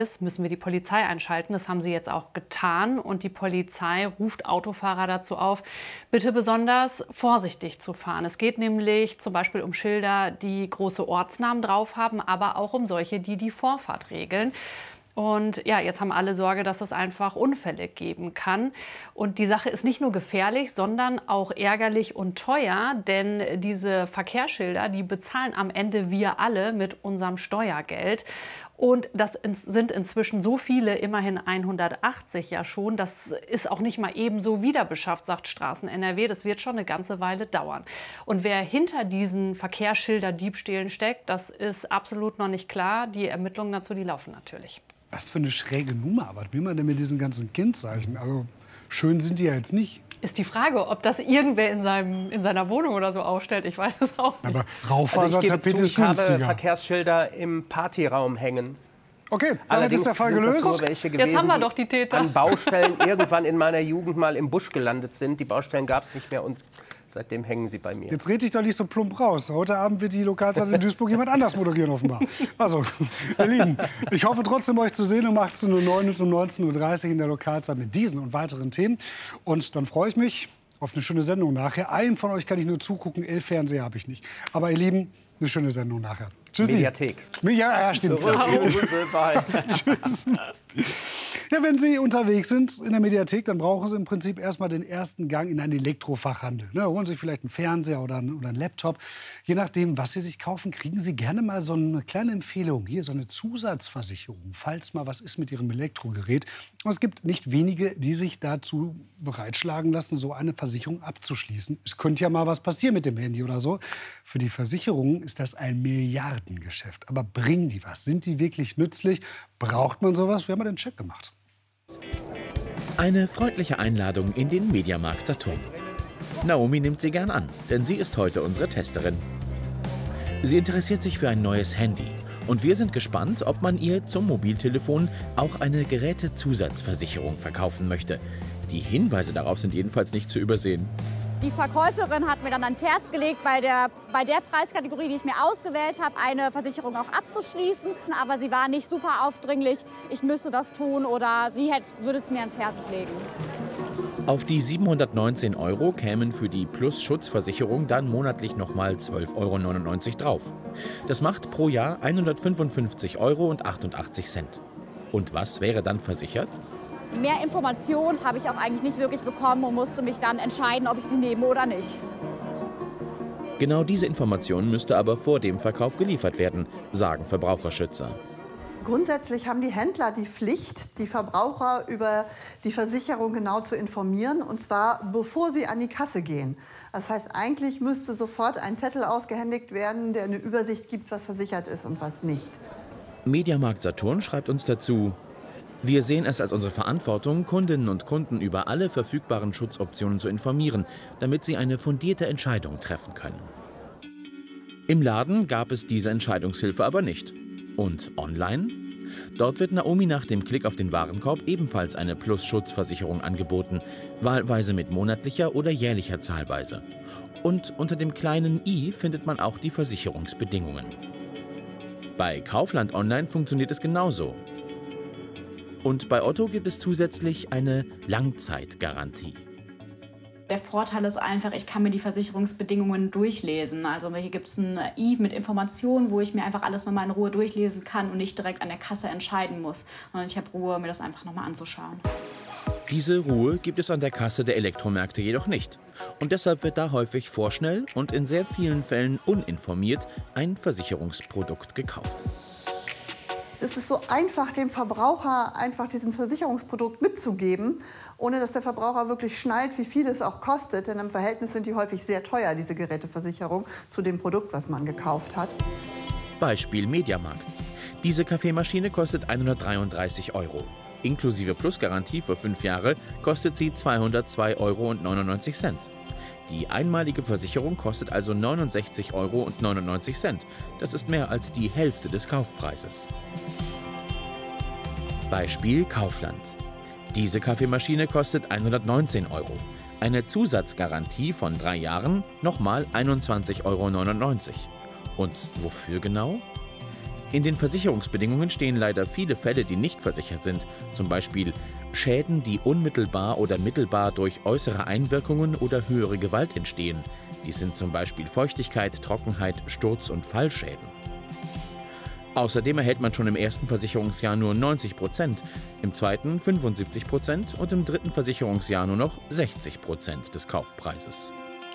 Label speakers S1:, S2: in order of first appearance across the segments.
S1: müssen wir die Polizei einschalten. Das haben sie jetzt auch getan. Und die Polizei ruft Autofahrer dazu auf, bitte besonders vorsichtig zu fahren. Es geht nämlich zum Beispiel um Schilder, die große Ortsnamen drauf haben, aber auch um solche, die die Vorfahrt regeln. Und ja, jetzt haben alle Sorge, dass es einfach Unfälle geben kann. Und die Sache ist nicht nur gefährlich, sondern auch ärgerlich und teuer. Denn diese Verkehrsschilder, die bezahlen am Ende wir alle mit unserem Steuergeld. Und das sind inzwischen so viele, immerhin 180 ja schon. Das ist auch nicht mal ebenso wiederbeschafft, sagt Straßen NRW. Das wird schon eine ganze Weile dauern. Und wer hinter diesen Verkehrsschilder-Diebstählen steckt, das ist absolut noch nicht klar. Die Ermittlungen dazu, die laufen natürlich.
S2: Was für eine schräge Nummer. Was will man denn mit diesen ganzen Kennzeichen? Also schön sind die ja jetzt nicht.
S1: Ist die Frage, ob das irgendwer in seiner Wohnung oder so aufstellt. Ich weiß es auch nicht.
S2: Aber Raufasertapete ist günstiger.
S3: Ich habe Parkierschilder im Partyraum hängen.
S2: Okay, damit ist der Fall gelöst.
S1: Jetzt haben wir doch die Täter.
S3: An Baustellen irgendwann in meiner Jugend mal im Busch gelandet sind. Die Baustellen gab es nicht mehr und seitdem hängen sie bei mir.
S2: Jetzt red dich doch nicht so plump raus. Heute Abend wird die Lokalzeit in Duisburg jemand anders moderieren offenbar. Also, ihr Lieben, ich hoffe trotzdem, euch zu sehen um 18:09 und um 19:30 Uhr in der Lokalzeit mit diesen und weiteren Themen. Und dann freue ich mich auf eine schöne Sendung nachher. Einen von euch kann ich nur zugucken, 11 Fernseher habe ich nicht. Aber ihr Lieben, eine schöne Sendung nachher. Tschüssi.
S3: Mediathek.
S2: Ja, stimmt. Tschüss. Ja, wenn Sie unterwegs sind in der Mediathek, dann brauchen Sie im Prinzip erstmal den ersten Gang in einen Elektrofachhandel. Ne, holen Sie vielleicht einen Fernseher oder einen Laptop. Je nachdem, was Sie sich kaufen, kriegen Sie gerne mal so eine kleine Empfehlung. Hier so eine Zusatzversicherung, falls mal was ist mit Ihrem Elektrogerät. Und es gibt nicht wenige, die sich dazu bereitschlagen lassen, so eine Versicherung abzuschließen. Es könnte ja mal was passieren mit dem Handy oder so. Für die Versicherungen ist das ein Milliardengeschäft. Aber bringen die was? Sind die wirklich nützlich? Braucht man sowas? Wir haben mal den Check gemacht.
S4: Eine freundliche Einladung in den Mediamarkt Saturn. Naomi nimmt sie gern an, denn sie ist heute unsere Testerin. Sie interessiert sich für ein neues Handy. Und wir sind gespannt, ob man ihr zum Mobiltelefon auch eine Gerätezusatzversicherung verkaufen möchte. Die Hinweise darauf sind jedenfalls nicht zu übersehen.
S5: Die Verkäuferin hat mir dann ans Herz gelegt, bei der Preiskategorie, die ich mir ausgewählt habe, eine Versicherung auch abzuschließen. Aber sie war nicht super aufdringlich, ich müsste das tun oder sie würde es mir ans Herz legen.
S4: Auf die 719 € kämen für die Plus-Schutzversicherung dann monatlich nochmal 12,99 € drauf. Das macht pro Jahr 155,88 € Und was wäre dann versichert?
S5: Mehr Informationen habe ich auch eigentlich nicht wirklich bekommen und musste mich dann entscheiden, ob ich sie nehme oder nicht.
S4: Genau diese Information müsste aber vor dem Verkauf geliefert werden, sagen Verbraucherschützer.
S6: Grundsätzlich haben die Händler die Pflicht, die Verbraucher über die Versicherung genau zu informieren, und zwar bevor sie an die Kasse gehen. Das heißt, eigentlich müsste sofort ein Zettel ausgehändigt werden, der eine Übersicht gibt, was versichert ist und was nicht.
S4: Mediamarkt Saturn schreibt uns dazu: Wir sehen es als unsere Verantwortung, Kundinnen und Kunden über alle verfügbaren Schutzoptionen zu informieren, damit sie eine fundierte Entscheidung treffen können. Im Laden gab es diese Entscheidungshilfe aber nicht. Und online? Dort wird Naomi nach dem Klick auf den Warenkorb ebenfalls eine Plus-Schutzversicherung angeboten, wahlweise mit monatlicher oder jährlicher Zahlweise. Und unter dem kleinen i findet man auch die Versicherungsbedingungen. Bei Kaufland Online funktioniert es genauso. Und bei Otto gibt es zusätzlich eine Langzeitgarantie.
S7: Der Vorteil ist einfach, ich kann mir die Versicherungsbedingungen durchlesen. Also hier gibt es ein i mit Informationen, wo ich mir einfach alles nochmal in Ruhe durchlesen kann und nicht direkt an der Kasse entscheiden muss. Und ich habe Ruhe, mir das einfach nochmal anzuschauen.
S4: Diese Ruhe gibt es an der Kasse der Elektromärkte jedoch nicht. Und deshalb wird da häufig vorschnell und in sehr vielen Fällen uninformiert ein Versicherungsprodukt gekauft.
S6: Es ist so einfach, dem Verbraucher einfach diesen Versicherungsprodukt mitzugeben, ohne dass der Verbraucher wirklich schnallt, wie viel es auch kostet. Denn im Verhältnis sind die häufig sehr teuer, diese Geräteversicherung, zu dem Produkt, was man gekauft hat.
S4: Beispiel Mediamarkt. Diese Kaffeemaschine kostet 133 €. Inklusive Plusgarantie für 5 Jahre kostet sie 202,99 €. Die einmalige Versicherung kostet also 69,99 €. Das ist mehr als die Hälfte des Kaufpreises. Beispiel Kaufland. Diese Kaffeemaschine kostet 119 €. Eine Zusatzgarantie von 3 Jahren nochmal 21,99 €. Und wofür genau? In den Versicherungsbedingungen stehen leider viele Fälle, die nicht versichert sind. Zum Beispiel Schäden, die unmittelbar oder mittelbar durch äußere Einwirkungen oder höhere Gewalt entstehen. Dies sind zum Beispiel Feuchtigkeit, Trockenheit, Sturz- und Fallschäden. Außerdem erhält man schon im ersten Versicherungsjahr nur 90%, im zweiten 75% und im dritten Versicherungsjahr nur noch 60% des Kaufpreises.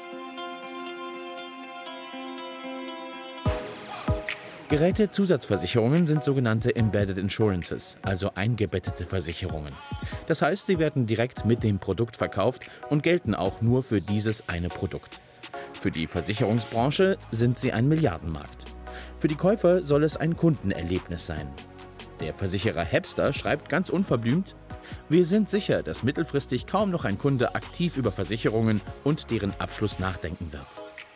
S4: Gerätezusatzversicherungen sind sogenannte Embedded Insurances, also eingebettete Versicherungen. Das heißt, sie werden direkt mit dem Produkt verkauft und gelten auch nur für dieses eine Produkt. Für die Versicherungsbranche sind sie ein Milliardenmarkt. Für die Käufer soll es ein Kundenerlebnis sein. Der Versicherer Hepster schreibt ganz unverblümt: Wir sind sicher, dass mittelfristig kaum noch ein Kunde aktiv über Versicherungen und deren Abschluss nachdenken wird.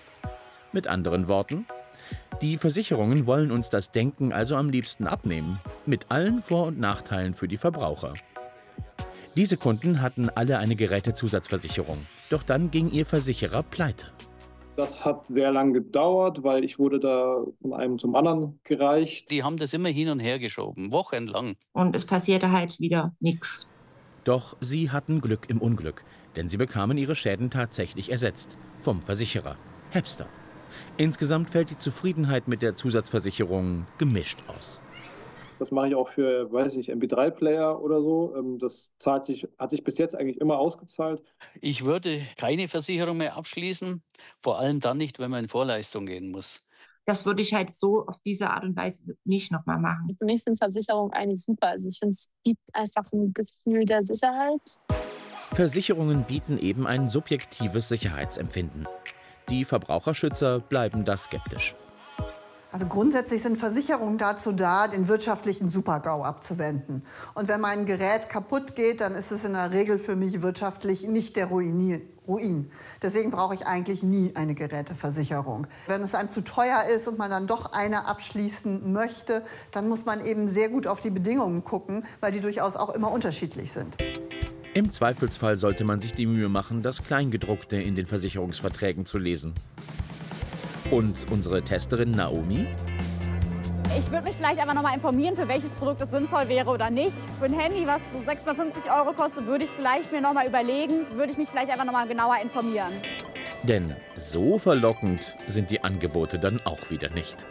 S4: Mit anderen Worten: Die Versicherungen wollen uns das Denken also am liebsten abnehmen, mit allen Vor- und Nachteilen für die Verbraucher. Diese Kunden hatten alle eine Gerätezusatzversicherung, doch dann ging ihr Versicherer pleite.
S8: Das hat sehr lang gedauert, weil ich wurde da von einem zum anderen gereicht.
S9: Die haben das immer hin und her geschoben, wochenlang.
S10: Und es passierte halt wieder nichts.
S4: Doch sie hatten Glück im Unglück, denn sie bekamen ihre Schäden tatsächlich ersetzt, vom Versicherer Hepster. Insgesamt fällt die Zufriedenheit mit der Zusatzversicherung gemischt aus.
S8: Das mache ich auch für, weiß ich, MP3-Player oder so. Das hat sich bis jetzt eigentlich immer ausgezahlt.
S9: Ich würde keine Versicherung mehr abschließen, vor allem dann nicht, wenn man in Vorleistung gehen muss.
S10: Das würde ich halt so auf diese Art und Weise nicht nochmal machen.
S11: Für mich sind Versicherungen eigentlich super. Also ich finde, es gibt einfach ein Gefühl der Sicherheit.
S4: Versicherungen bieten eben ein subjektives Sicherheitsempfinden. Die Verbraucherschützer bleiben da skeptisch.
S6: Also grundsätzlich sind Versicherungen dazu da, den wirtschaftlichen Super-GAU abzuwenden. Und wenn mein Gerät kaputt geht, dann ist es in der Regel für mich wirtschaftlich nicht der Ruin. Deswegen brauche ich eigentlich nie eine Geräteversicherung. Wenn es einem zu teuer ist und man dann doch eine abschließen möchte, dann muss man eben sehr gut auf die Bedingungen gucken, weil die durchaus auch immer unterschiedlich sind.
S4: Im Zweifelsfall sollte man sich die Mühe machen, das Kleingedruckte in den Versicherungsverträgen zu lesen. Und unsere Testerin Naomi?
S5: Ich würde mich vielleicht einfach noch mal informieren, für welches Produkt es sinnvoll wäre oder nicht. Für ein Handy, was so 650 € kostet, würde ich vielleicht mir noch mal überlegen, würde ich mich vielleicht einfach noch mal genauer informieren.
S4: Denn so verlockend sind die Angebote dann auch wieder nicht.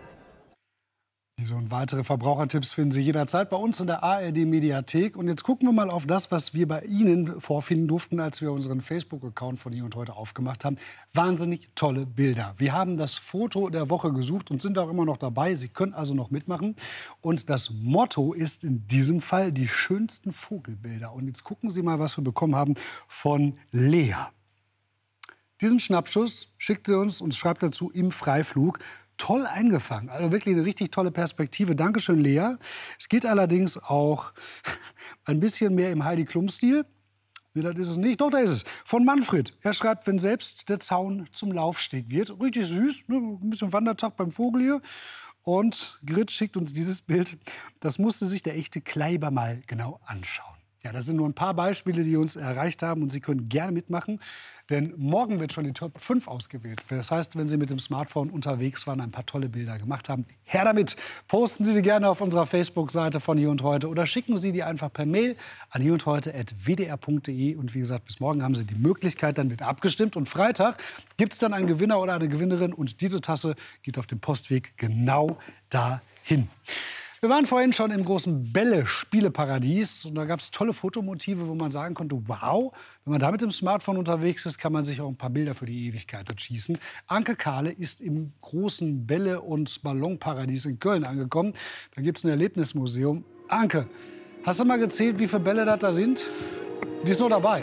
S2: Diese und weitere Verbrauchertipps finden Sie jederzeit bei uns in der ARD-Mediathek. Und jetzt gucken wir mal auf das, was wir bei Ihnen vorfinden durften, als wir unseren Facebook-Account von Hier und Heute aufgemacht haben. Wahnsinnig tolle Bilder. Wir haben das Foto der Woche gesucht und sind auch immer noch dabei. Sie können also noch mitmachen. Und das Motto ist in diesem Fall die schönsten Vogelbilder. Und jetzt gucken Sie mal, was wir bekommen haben von Lea. Diesen Schnappschuss schickt sie uns und schreibt dazu im Freiflug. Toll eingefangen, also wirklich eine richtig tolle Perspektive. Dankeschön, Lea. Es geht allerdings auch ein bisschen mehr im Heidi Klum-Stil. Nee, das ist es nicht. Doch, da ist es. Von Manfred. Er schreibt, wenn selbst der Zaun zum Laufsteg wird. Richtig süß, ne? Ein bisschen Wandertag beim Vogel hier. Und Grit schickt uns dieses Bild. Das musste sich der echte Kleiber mal genau anschauen. Ja, das sind nur ein paar Beispiele, die uns erreicht haben. Und Sie können gerne mitmachen, denn morgen wird schon die Top 5 ausgewählt. Das heißt, wenn Sie mit dem Smartphone unterwegs waren, ein paar tolle Bilder gemacht haben, her damit. Posten Sie die gerne auf unserer Facebook-Seite von Hier und Heute oder schicken Sie die einfach per Mail an hierundheute@wdr.de. Und wie gesagt, bis morgen haben Sie die Möglichkeit, dann wird abgestimmt. Und Freitag gibt es dann einen Gewinner oder eine Gewinnerin. Und diese Tasse geht auf dem Postweg genau dahin. Wir waren vorhin schon im großen Bälle-Spieleparadies und da gab es tolle Fotomotive, wo man sagen konnte, wow, wenn man da mit dem Smartphone unterwegs ist, kann man sich auch ein paar Bilder für die Ewigkeit schießen. Anke Kahle ist im großen Bälle- und Ballonparadies in Köln angekommen. Da gibt es ein Erlebnismuseum. Anke, hast du mal gezählt, wie viele Bälle das da sind? Die ist nur dabei.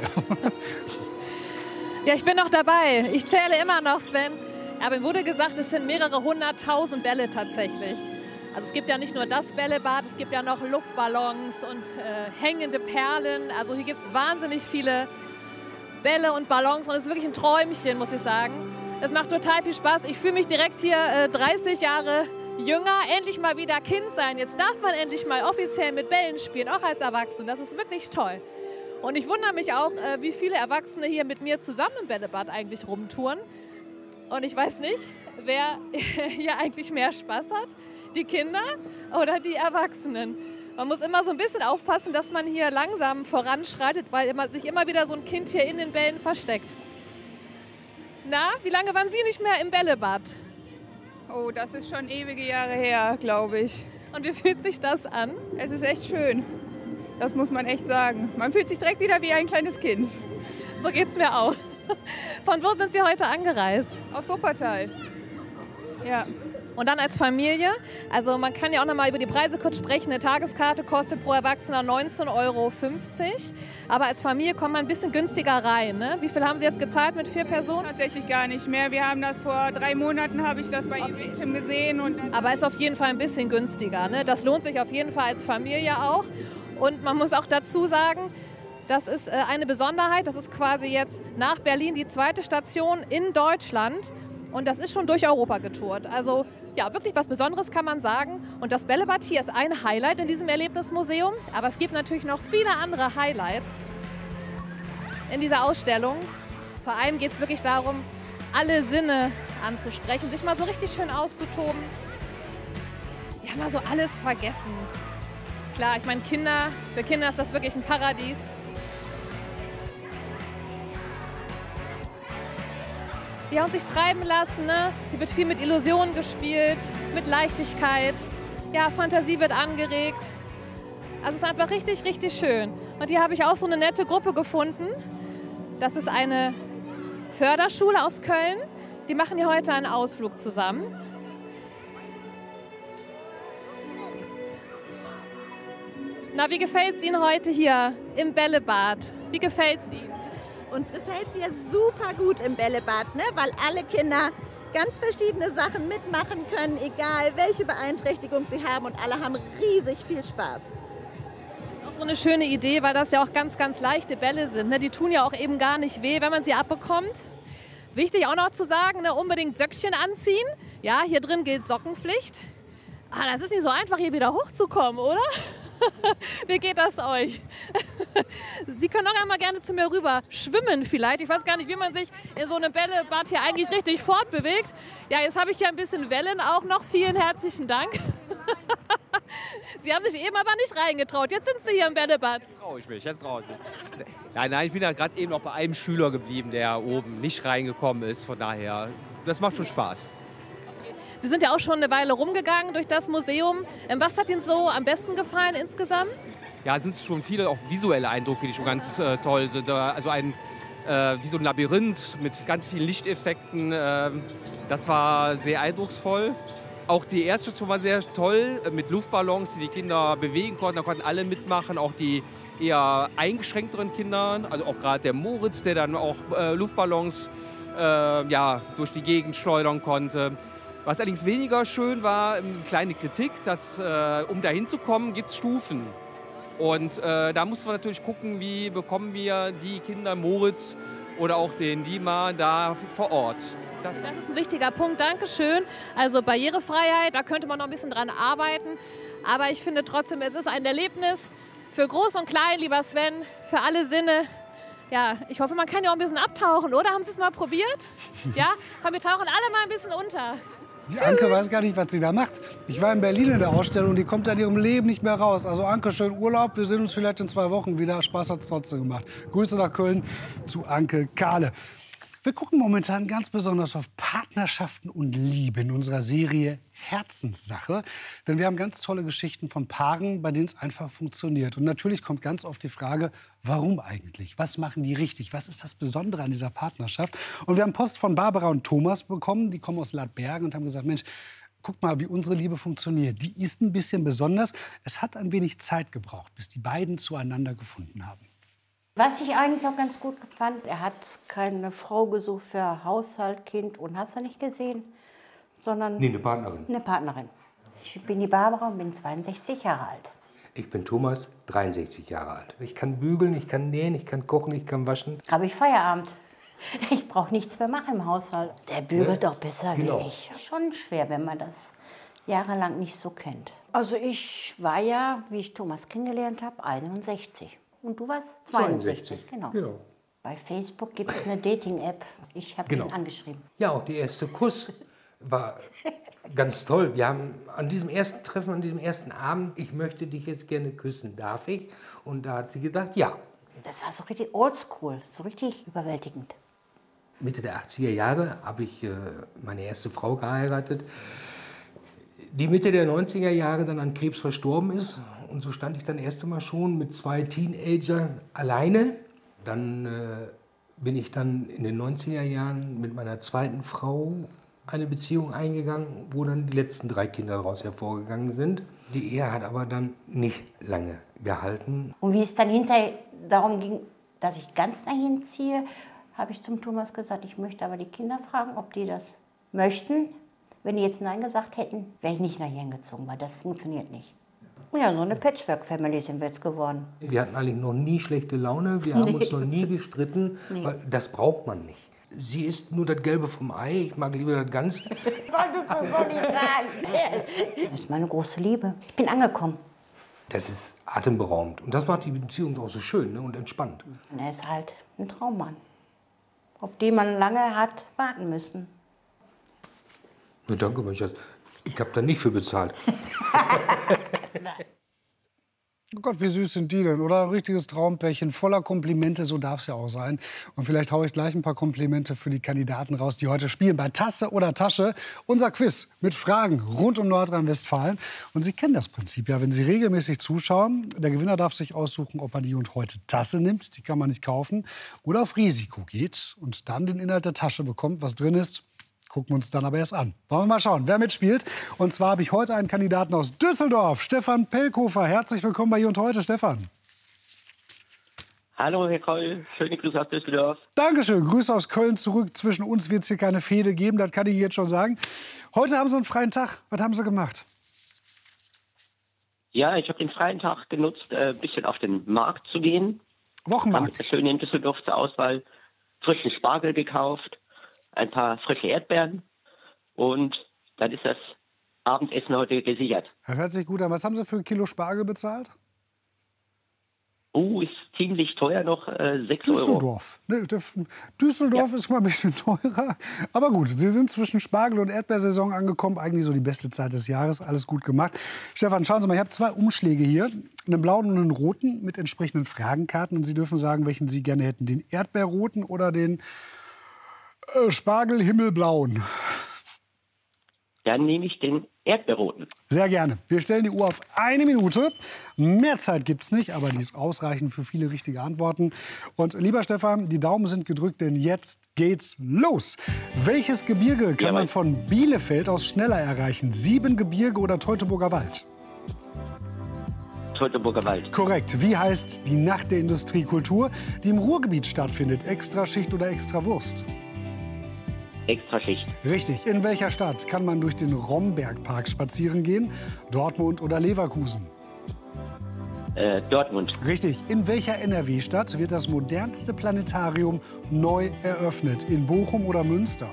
S12: Ja, ich bin noch dabei. Ich zähle immer noch, Sven. Aber mir wurde gesagt, es sind mehrere 100.000 Bälle tatsächlich. Also es gibt ja nicht nur das Bällebad, es gibt ja noch Luftballons und hängende Perlen. Also hier gibt es wahnsinnig viele Bälle und Ballons und es ist wirklich ein Träumchen, muss ich sagen. Es macht total viel Spaß. Ich fühle mich direkt hier 30 Jahre jünger, endlich mal wieder Kind sein. Jetzt darf man endlich mal offiziell mit Bällen spielen, auch als Erwachsene. Das ist wirklich toll. Und ich wundere mich auch, wie viele Erwachsene hier mit mir zusammen im Bällebad eigentlich rumtouren. Und ich weiß nicht, wer hier eigentlich mehr Spaß hat. Die Kinder oder die Erwachsenen? Man muss immer so ein bisschen aufpassen, dass man hier langsam voranschreitet, weil sich immer wieder so ein Kind hier in den Bällen versteckt. Na, wie lange waren Sie nicht mehr im Bällebad?
S13: Oh, das ist schon ewige Jahre her, glaube ich.
S12: Und wie fühlt sich das an?
S13: Es ist echt schön. Das muss man echt sagen. Man fühlt sich direkt wieder wie ein kleines Kind.
S12: So geht's mir auch. Von wo sind Sie heute angereist?
S13: Aus Wuppertal. Ja.
S12: Und dann als Familie? Also man kann ja auch noch mal über die Preise kurz sprechen. Eine Tageskarte kostet pro Erwachsener 19,50 €. Aber als Familie kommt man ein bisschen günstiger rein. Ne? Wie viel haben Sie jetzt gezahlt mit 4 Personen?
S13: Tatsächlich gar nicht mehr. Wir haben das vor 3 Monaten, habe ich das bei Eventim gesehen. Und
S12: aber ist auf jeden Fall ein bisschen günstiger. Ne? Das lohnt sich auf jeden Fall als Familie auch. Und man muss auch dazu sagen, das ist eine Besonderheit. Das ist quasi jetzt nach Berlin die 2. Station in Deutschland. Und das ist schon durch Europa getourt. Also ja, wirklich was Besonderes kann man sagen. Und das Bällebad hier ist ein Highlight in diesem Erlebnismuseum. Aber es gibt natürlich noch viele andere Highlights in dieser Ausstellung. Vor allem geht es wirklich darum, alle Sinne anzusprechen, sich mal so richtig schön auszutoben. Ja, mal so alles vergessen. Klar, ich meine, für Kinder ist das wirklich ein Paradies. Ja, und sich treiben lassen, ne? Hier wird viel mit Illusionen gespielt, mit Leichtigkeit. Ja, Fantasie wird angeregt. Also es ist einfach richtig, richtig schön. Und hier habe ich auch so eine nette Gruppe gefunden. Das ist eine Förderschule aus Köln. Die machen hier heute einen Ausflug zusammen. Na, wie gefällt es Ihnen heute hier im Bällebad? Wie gefällt es Ihnen?
S14: Uns gefällt es hier super gut im Bällebad, ne? Weil alle Kinder ganz verschiedene Sachen mitmachen können, egal welche Beeinträchtigung sie haben. Und alle haben riesig viel Spaß.
S12: Auch so eine schöne Idee, weil das ja auch ganz, ganz leichte Bälle sind. Ne? Die tun ja auch eben gar nicht weh, wenn man sie abbekommt. Wichtig auch noch zu sagen, ne? Unbedingt Söckchen anziehen. Ja, hier drin gilt Sockenpflicht. Das ist nicht so einfach, hier wieder hochzukommen, oder? Wie geht das euch? Sie können auch einmal gerne zu mir rüber schwimmen vielleicht. Ich weiß gar nicht, wie man sich in so einem Bällebad hier eigentlich richtig fortbewegt. Ja, jetzt habe ich hier ein bisschen Wellen auch noch. Vielen herzlichen Dank. Sie haben sich eben aber nicht reingetraut. Jetzt sind Sie hier im Bällebad.
S15: Jetzt traue ich mich, Nein, ich bin ja gerade eben noch bei einem Schüler geblieben, der oben nicht reingekommen ist. Von daher, das macht schon Spaß.
S12: Sie sind ja auch schon eine Weile rumgegangen durch das Museum. Was hat Ihnen so am besten gefallen insgesamt?
S15: Ja, es sind schon viele auch visuelle Eindrücke, die schon ganz toll sind. Also wie so ein Labyrinth mit ganz vielen Lichteffekten. Das war sehr eindrucksvoll. Auch die Erdstation war sehr toll mit Luftballons, die Kinder bewegen konnten. Da konnten alle mitmachen, auch die eher eingeschränkteren Kinder. Also auch gerade der Moritz, der dann auch Luftballons durch die Gegend schleudern konnte. Was allerdings weniger schön war, eine kleine Kritik, dass um dahin zu kommen, gibt es Stufen. Und da mussten wir natürlich gucken, wie bekommen wir die Kinder Moritz oder auch den Dima da vor Ort.
S12: Das ist ein wichtiger Punkt, Dankeschön. Also Barrierefreiheit, da könnte man noch ein bisschen dran arbeiten. Aber ich finde trotzdem, es ist ein Erlebnis für Groß und Klein, lieber Sven, für alle Sinne. Ja, ich hoffe, man kann ja auch ein bisschen abtauchen, oder? Haben Sie es mal probiert? Ja? Komm, wir tauchen alle mal ein bisschen unter.
S2: Die Anke weiß gar nicht, was sie da macht. Ich war in Berlin in der Ausstellung und die kommt in ihrem Leben nicht mehr raus. Also Anke, schön Urlaub. Wir sehen uns vielleicht in 2 Wochen wieder. Spaß hat es trotzdem gemacht. Grüße nach Köln zu Anke Kahle. Wir gucken momentan ganz besonders auf Partnerschaften und Liebe in unserer Serie Herzenssache. Denn wir haben ganz tolle Geschichten von Paaren, bei denen es einfach funktioniert. Und natürlich kommt ganz oft die Frage, warum eigentlich? Was machen die richtig? Was ist das Besondere an dieser Partnerschaft? Und wir haben Post von Barbara und Thomas bekommen. Die kommen aus Ladbergen und haben gesagt, Mensch, guck mal, wie unsere Liebe funktioniert. Die ist ein bisschen besonders. Es hat ein wenig Zeit gebraucht, bis die beiden zueinander gefunden haben.
S16: Was ich eigentlich auch ganz gut fand, er hat keine Frau gesucht für Haushalt, Kind und hast du nicht gesehen, sondern
S17: eine Partnerin.
S16: Eine Partnerin. Ich bin die Barbara und bin 62 Jahre alt.
S17: Ich bin Thomas, 63 Jahre alt. Ich kann bügeln, ich kann nähen, ich kann kochen, ich kann waschen.
S16: Habe ich Feierabend. Ich brauche nichts mehr machen im Haushalt. Der bügelt doch besser wie ich. Schon schwer, wenn man das jahrelang nicht so kennt. Also ich war ja, wie ich Thomas kennengelernt habe, 61. Und du warst 62, genau. Bei Facebook gibt es eine Dating-App. Ich habe ihn angeschrieben.
S17: Ja, auch der erste Kuss war Ganz toll. Wir haben an diesem ersten Treffen, an diesem ersten Abend, ich möchte dich jetzt gerne küssen, darf ich? Und da hat sie gedacht, ja.
S16: Das war so richtig oldschool, so richtig überwältigend.
S17: Mitte der 80er Jahre habe ich meine erste Frau geheiratet, die Mitte der 90er Jahre dann an Krebs verstorben ist. Und so stand ich dann erst einmal schon mit 2 Teenagern alleine. Dann bin ich dann in den 90er Jahren mit meiner zweiten Frau eine Beziehung eingegangen, wo dann die letzten 3 Kinder daraus hervorgegangen sind. Die Ehe hat aber dann nicht lange gehalten.
S16: Und wie es dann hinterher darum ging, dass ich ganz dahin ziehe, habe ich zum Thomas gesagt, ich möchte aber die Kinder fragen, ob die das möchten. Wenn die jetzt Nein gesagt hätten, wäre ich nicht nach hierhin gezogen, weil das funktioniert nicht. Ja, so eine Patchwork-Family sind wir jetzt geworden.
S17: Wir hatten eigentlich noch nie schlechte Laune, wir haben uns noch nie gestritten, weil das braucht man nicht. Sie isst nur das Gelbe vom Ei, ich mag lieber das Ganze.
S16: Solltest du so nicht sagen. Das ist meine große Liebe. Ich bin angekommen.
S17: Das ist atemberaubend. Und das macht die Beziehung auch so schön, ne, und entspannt.
S16: Und er ist halt ein Traummann, auf den man lange hat warten müssen.
S17: Na, danke, mein Schatz. Ich habe da nicht für bezahlt.
S2: Oh Gott, wie süß sind die denn, oder? Ein richtiges Traumpärchen, voller Komplimente, so darf es ja auch sein. Und vielleicht haue ich gleich ein paar Komplimente für die Kandidaten raus, die heute spielen bei Tasse oder Tasche. Unser Quiz mit Fragen rund um Nordrhein-Westfalen. Und Sie kennen das Prinzip ja, wenn Sie regelmäßig zuschauen. Der Gewinner darf sich aussuchen, ob er die und heute Tasse nimmt, die kann man nicht kaufen, oder auf Risiko geht und dann den Inhalt der Tasche bekommt, was drin ist. Gucken wir uns dann aber erst an. Wollen wir mal schauen, wer mitspielt. Und zwar habe ich heute einen Kandidaten aus Düsseldorf, Stefan Pellkofer. Herzlich willkommen bei Hier und Heute, Stefan.
S18: Hallo, Herr Kroll. Schöne Grüße aus Düsseldorf.
S2: Dankeschön. Grüße aus Köln zurück. Zwischen uns wird es hier keine Fehde geben, das kann ich jetzt schon sagen. Heute haben Sie einen freien Tag. Was haben Sie gemacht?
S18: Ja, ich habe den freien Tag genutzt, ein bisschen auf den Markt zu gehen.
S2: Wochenmarkt?
S18: Schön in Düsseldorf zur Auswahl. Frischen Spargel gekauft. Ein paar frische Erdbeeren und dann ist das Abendessen heute gesichert.
S2: Das hört sich gut an. Was haben Sie für ein Kilo Spargel bezahlt?
S18: Ist ziemlich teuer noch, 6
S2: Düsseldorf.
S18: Euro.
S2: Nee, Düsseldorf ist mal ein bisschen teurer. Aber gut, Sie sind zwischen Spargel- und Erdbeersaison angekommen. Eigentlich so die beste Zeit des Jahres. Alles gut gemacht. Stefan, schauen Sie mal, ich habe 2 Umschläge hier. Einen blauen und einen roten mit entsprechenden Fragenkarten. Und Sie dürfen sagen, welchen Sie gerne hätten. Den Erdbeerroten oder den Spargel himmelblauen.
S18: Dann nehme ich den Erdbeerroten.
S2: Sehr gerne. Wir stellen die Uhr auf 1 Minute. Mehr Zeit gibt es nicht, aber die ist ausreichend für viele richtige Antworten. Und lieber Stefan, die Daumen sind gedrückt, denn jetzt geht's los. Welches Gebirge kann man von Bielefeld aus schneller erreichen? Siebengebirge oder Teutoburger Wald?
S18: Teutoburger Wald.
S2: Korrekt. Wie heißt die Nacht der Industriekultur, die im Ruhrgebiet stattfindet? Extraschicht oder Extrawurst?
S18: Extraschicht.
S2: Richtig. In welcher Stadt kann man durch den Rombergpark spazieren gehen? Dortmund oder Leverkusen?
S18: Dortmund.
S2: Richtig. In welcher NRW-Stadt wird das modernste Planetarium neu eröffnet? In Bochum oder Münster?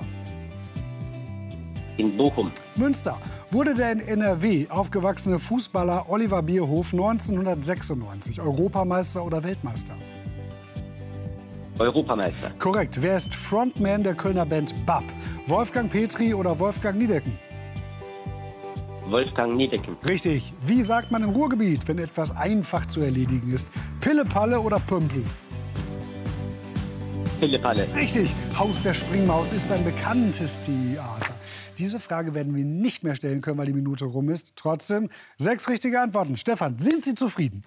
S18: In Bochum.
S2: Münster. Wurde der in NRW aufgewachsene Fußballer Oliver Bierhoff 1996 Europameister oder Weltmeister?
S18: Europameister.
S2: Korrekt. Wer ist Frontman der Kölner Band BAP? Wolfgang Petri oder Wolfgang Niedecken?
S18: Wolfgang Niedecken.
S2: Richtig. Wie sagt man im Ruhrgebiet, wenn etwas einfach zu erledigen ist? Pille-Palle oder Pümpel?
S18: Pille-Palle.
S2: Richtig. Haus der Springmaus ist ein bekanntes Theater. Diese Frage werden wir nicht mehr stellen können, weil die Minute rum ist. Trotzdem 6 richtige Antworten. Stefan, sind Sie zufrieden?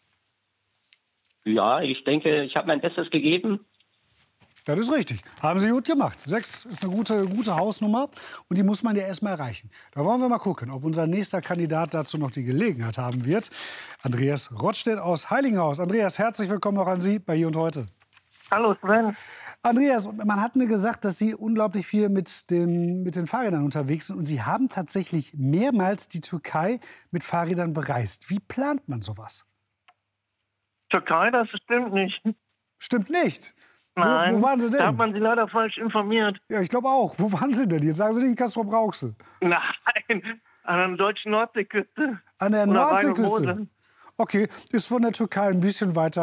S18: Ja, ich denke, ich habe mein Bestes gegeben.
S2: Das ist richtig. Haben Sie gut gemacht. 6 ist eine gute Hausnummer und die muss man ja erst mal erreichen. Da wollen wir mal gucken, ob unser nächster Kandidat dazu noch die Gelegenheit haben wird. Andreas Rottstedt aus Heiligenhaus. Andreas, herzlich willkommen auch an Sie bei Hier und Heute.
S19: Hallo Sven.
S2: Andreas, man hat mir gesagt, dass Sie unglaublich viel mit den Fahrrädern unterwegs sind. Und Sie haben tatsächlich mehrmals die Türkei mit Fahrrädern bereist. Wie plant man sowas?
S19: Türkei, das stimmt nicht.
S2: Stimmt nicht?
S19: Nein,
S2: wo waren Sie denn?
S19: Da hat man Sie leider falsch informiert.
S2: Ja, ich glaube auch. Wo waren Sie denn? Jetzt sagen Sie nicht Castrop-Rauxel.
S19: Nein, an der deutschen Nordseeküste.
S2: An der Nordseeküste? Okay, ist von der Türkei ein bisschen weiter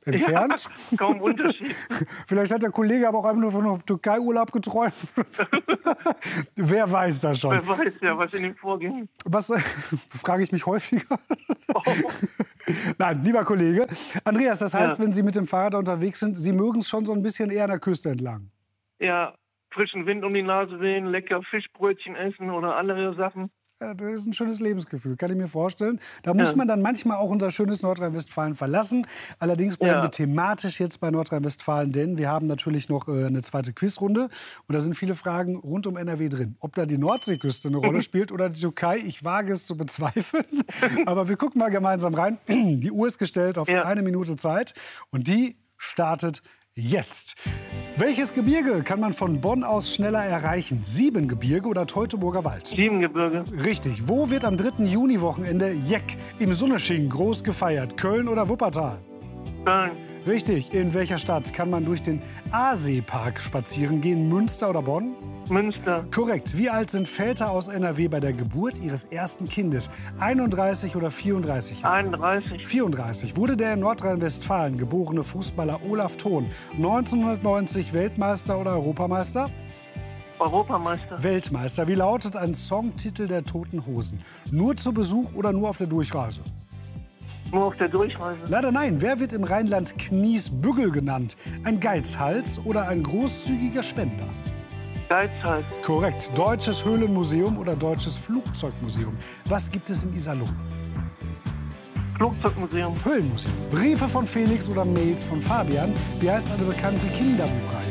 S2: entfernt.
S19: Ja, kaum Unterschied.
S2: Vielleicht hat der Kollege aber auch einfach nur von einem Türkei-Urlaub geträumt. Wer weiß das schon?
S19: Wer weiß ja, was in ihm vorging.
S2: Was frage ich mich häufiger? Nein, lieber Kollege. Andreas, das heißt, wenn Sie mit dem Fahrrad unterwegs sind, Sie mögen es schon so ein bisschen eher an der Küste entlang.
S19: Ja, frischen Wind um die Nase wehen, lecker Fischbrötchen essen oder andere Sachen.
S2: Ja, das ist ein schönes Lebensgefühl, kann ich mir vorstellen. Da muss man dann manchmal auch unser schönes Nordrhein-Westfalen verlassen. Allerdings bleiben wir thematisch jetzt bei Nordrhein-Westfalen, denn wir haben natürlich noch eine zweite Quizrunde. Und da sind viele Fragen rund um NRW drin. Ob da die Nordseeküste eine Rolle spielt oder die Türkei, ich wage es zu bezweifeln. Aber wir gucken mal gemeinsam rein. Die Uhr ist gestellt auf 1 Minute Zeit und die startet jetzt. Welches Gebirge kann man von Bonn aus schneller erreichen? Siebengebirge oder Teutoburger Wald?
S19: Siebengebirge.
S2: Richtig. Wo wird am 3. Juni-Wochenende Jeck im Sunnesching groß gefeiert? Köln oder Wuppertal?
S19: Köln.
S2: Richtig. In welcher Stadt kann man durch den Aasee-Park spazieren gehen? Münster oder Bonn?
S19: Münster.
S2: Korrekt. Wie alt sind Väter aus NRW bei der Geburt ihres ersten Kindes? 31 oder 34 Jahre?
S19: 31.
S2: 34. Wurde der in Nordrhein-Westfalen geborene Fußballer Olaf Thon 1990 Weltmeister oder Europameister?
S19: Europameister.
S2: Weltmeister. Wie lautet ein Songtitel der Toten Hosen? Nur zu Besuch oder nur auf der Durchreise?
S19: Nur auf der Durchreise.
S2: Leider nein. Wer wird im Rheinland Kniesbüggel genannt? Ein Geizhals oder ein großzügiger Spender?
S19: Geizhals.
S2: Korrekt. Deutsches Höhlenmuseum oder Deutsches Flugzeugmuseum? Was gibt es in Iserlohn?
S19: Flugzeugmuseum.
S2: Höhlenmuseum. Briefe von Felix oder Mails von Fabian? Wie heißt eine bekannte Kinderbuchreihe?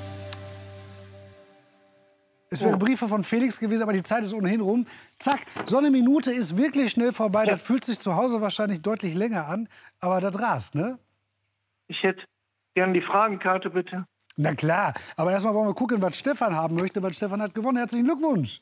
S2: Es wäre Briefe von Felix gewesen, aber die Zeit ist ohnehin rum. Zack, so eine Minute ist wirklich schnell vorbei. Das fühlt sich zu Hause wahrscheinlich deutlich länger an, aber das rast, ne?
S19: Ich hätte gern die Fragenkarte, bitte.
S2: Na klar, aber erstmal wollen wir gucken, was Stefan haben möchte, weil Stefan hat gewonnen. Herzlichen Glückwunsch.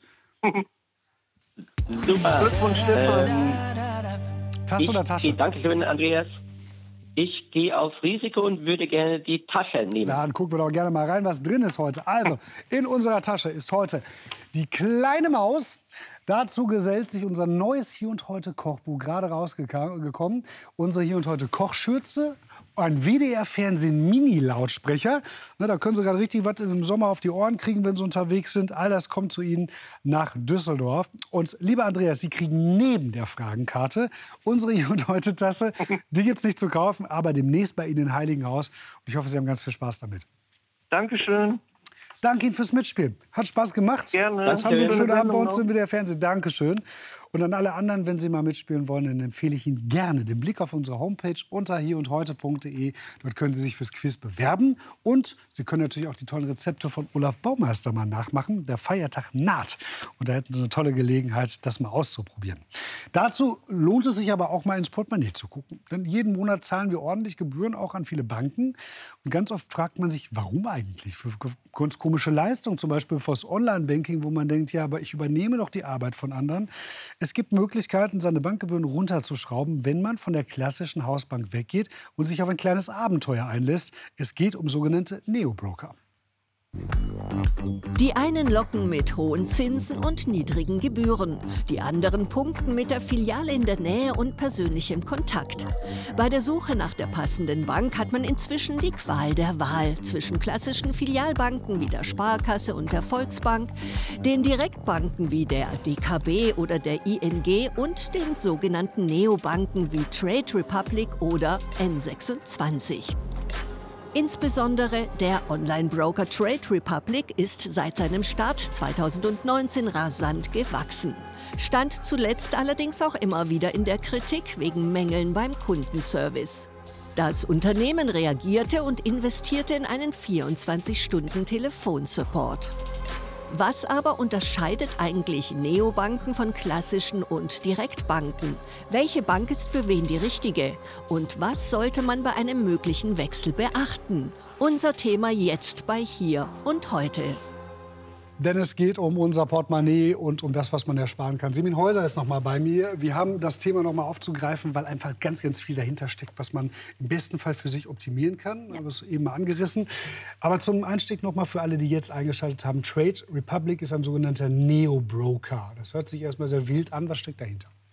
S18: Super.
S19: Glückwunsch, Stefan.
S2: Tasse oder Tasche?
S18: Danke schön, Andreas. Ich gehe auf Risiko und würde gerne die Tasche nehmen.
S2: Ja, dann gucken wir doch gerne mal rein, was drin ist heute. Also, in unserer Tasche ist heute die kleine Maus. Dazu gesellt sich unser neues Hier und Heute Kochbuch, gerade rausgekommen. Unsere Hier und Heute Kochschürze, ein WDR-Fernsehen-Mini-Lautsprecher. Da können Sie gerade richtig was im Sommer auf die Ohren kriegen, wenn Sie unterwegs sind. All das kommt zu Ihnen nach Düsseldorf. Und lieber Andreas, Sie kriegen neben der Fragenkarte unsere Hier und Heute Tasse. Die gibt es nicht zu kaufen, aber demnächst bei Ihnen in Heiligenhaus. Und ich hoffe, Sie haben ganz viel Spaß damit.
S19: Dankeschön.
S2: Danke Ihnen fürs Mitspielen. Hat Spaß gemacht.
S19: Gerne.
S2: Jetzt haben Sie einen schönen Abend bei uns im WDR Fernsehen. Dankeschön. Und an alle anderen, wenn Sie mal mitspielen wollen, dann empfehle ich Ihnen gerne den Blick auf unsere Homepage unter hierundheute.de. Dort können Sie sich fürs Quiz bewerben. Und Sie können natürlich auch die tollen Rezepte von Olaf Baumeister mal nachmachen. Der Feiertag naht. Und da hätten Sie eine tolle Gelegenheit, das mal auszuprobieren. Dazu lohnt es sich aber auch mal ins Portemonnaie zu gucken. Denn jeden Monat zahlen wir ordentlich Gebühren, auch an viele Banken. Und ganz oft fragt man sich, warum eigentlich? Für ganz komische Leistungen, zum Beispiel fürs Online-Banking, wo man denkt, ja, aber ich übernehme doch die Arbeit von anderen. Es gibt Möglichkeiten, seine Bankgebühren runterzuschrauben, wenn man von der klassischen Hausbank weggeht und sich auf ein kleines Abenteuer einlässt. Es geht um sogenannte Neobroker.
S20: Die einen locken mit hohen Zinsen und niedrigen Gebühren. Die anderen punkten mit der Filiale in der Nähe und persönlichem Kontakt. Bei der Suche nach der passenden Bank hat man inzwischen die Qual der Wahl zwischen klassischen Filialbanken wie der Sparkasse und der Volksbank, den Direktbanken wie der DKB oder der ING und den sogenannten Neobanken wie Trade Republic oder N26. Insbesondere der Online-Broker Trade Republic ist seit seinem Start 2019 rasant gewachsen. Stand zuletzt allerdings auch immer wieder in der Kritik wegen Mängeln beim Kundenservice. Das Unternehmen reagierte und investierte in einen 24-Stunden-Telefonsupport. Was aber unterscheidet eigentlich Neobanken von klassischen und Direktbanken? Welche Bank ist für wen die richtige? Und was sollte man bei einem möglichen Wechsel beachten? Unser Thema jetzt bei Hier und Heute.
S2: Denn es geht um unser Portemonnaie und um das, was man ersparen kann. Simin Häuser ist noch mal bei mir. Wir haben das Thema noch mal aufzugreifen, weil einfach ganz, ganz viel dahinter steckt, was man im besten Fall für sich optimieren kann. Ich habe es eben mal angerissen. Aber zum Einstieg noch mal für alle, die jetzt eingeschaltet haben. Trade Republic ist ein sogenannter Neo-Broker. Das hört sich erstmal sehr wild an. Was steckt dahinter?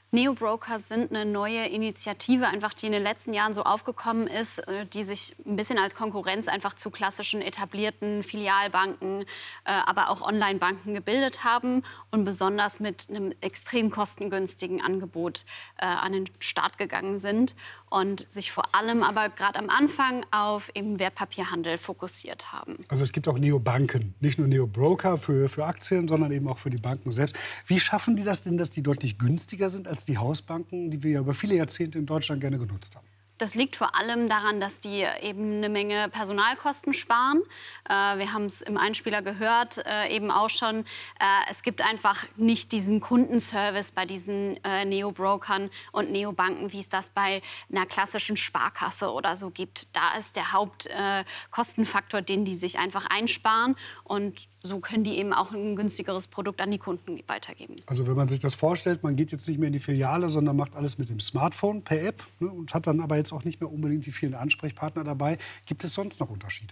S21: Neo-Broker sind eine neue Initiative, einfach die in den letzten Jahren so aufgekommen ist, die sich ein bisschen als Konkurrenz einfach zu klassischen etablierten Filialbanken, aber auch Online-Banken gebildet haben und besonders mit einem extrem kostengünstigen Angebot an den Start gegangen sind und sich vor allem aber gerade am Anfang auf eben Wertpapierhandel fokussiert haben.
S2: Also es gibt auch Neobanken, nicht nur Neo-Broker für Aktien, sondern eben auch für die Banken selbst. Wie schaffen die das denn, dass die deutlich günstiger sind als die Hausbanken, die wir ja über viele Jahrzehnte in Deutschland gerne genutzt haben?
S21: Das liegt vor allem daran, dass die eben eine Menge Personalkosten sparen. Wir haben es im Einspieler gehört, eben auch schon. Es gibt einfach nicht diesen Kundenservice bei diesen Neo-Brokern und Neobanken, wie es das bei einer klassischen Sparkasse oder so gibt. Da ist der Hauptkostenfaktor, den die sich einfach einsparen. Und so können die eben auch ein günstigeres Produkt an die Kunden weitergeben.
S2: Also wenn man sich das vorstellt, man geht jetzt nicht mehr in die Filiale, sondern macht alles mit dem Smartphone per App, ne, und hat dann aber jetzt auch nicht mehr unbedingt die vielen Ansprechpartner dabei. Gibt es sonst noch Unterschiede?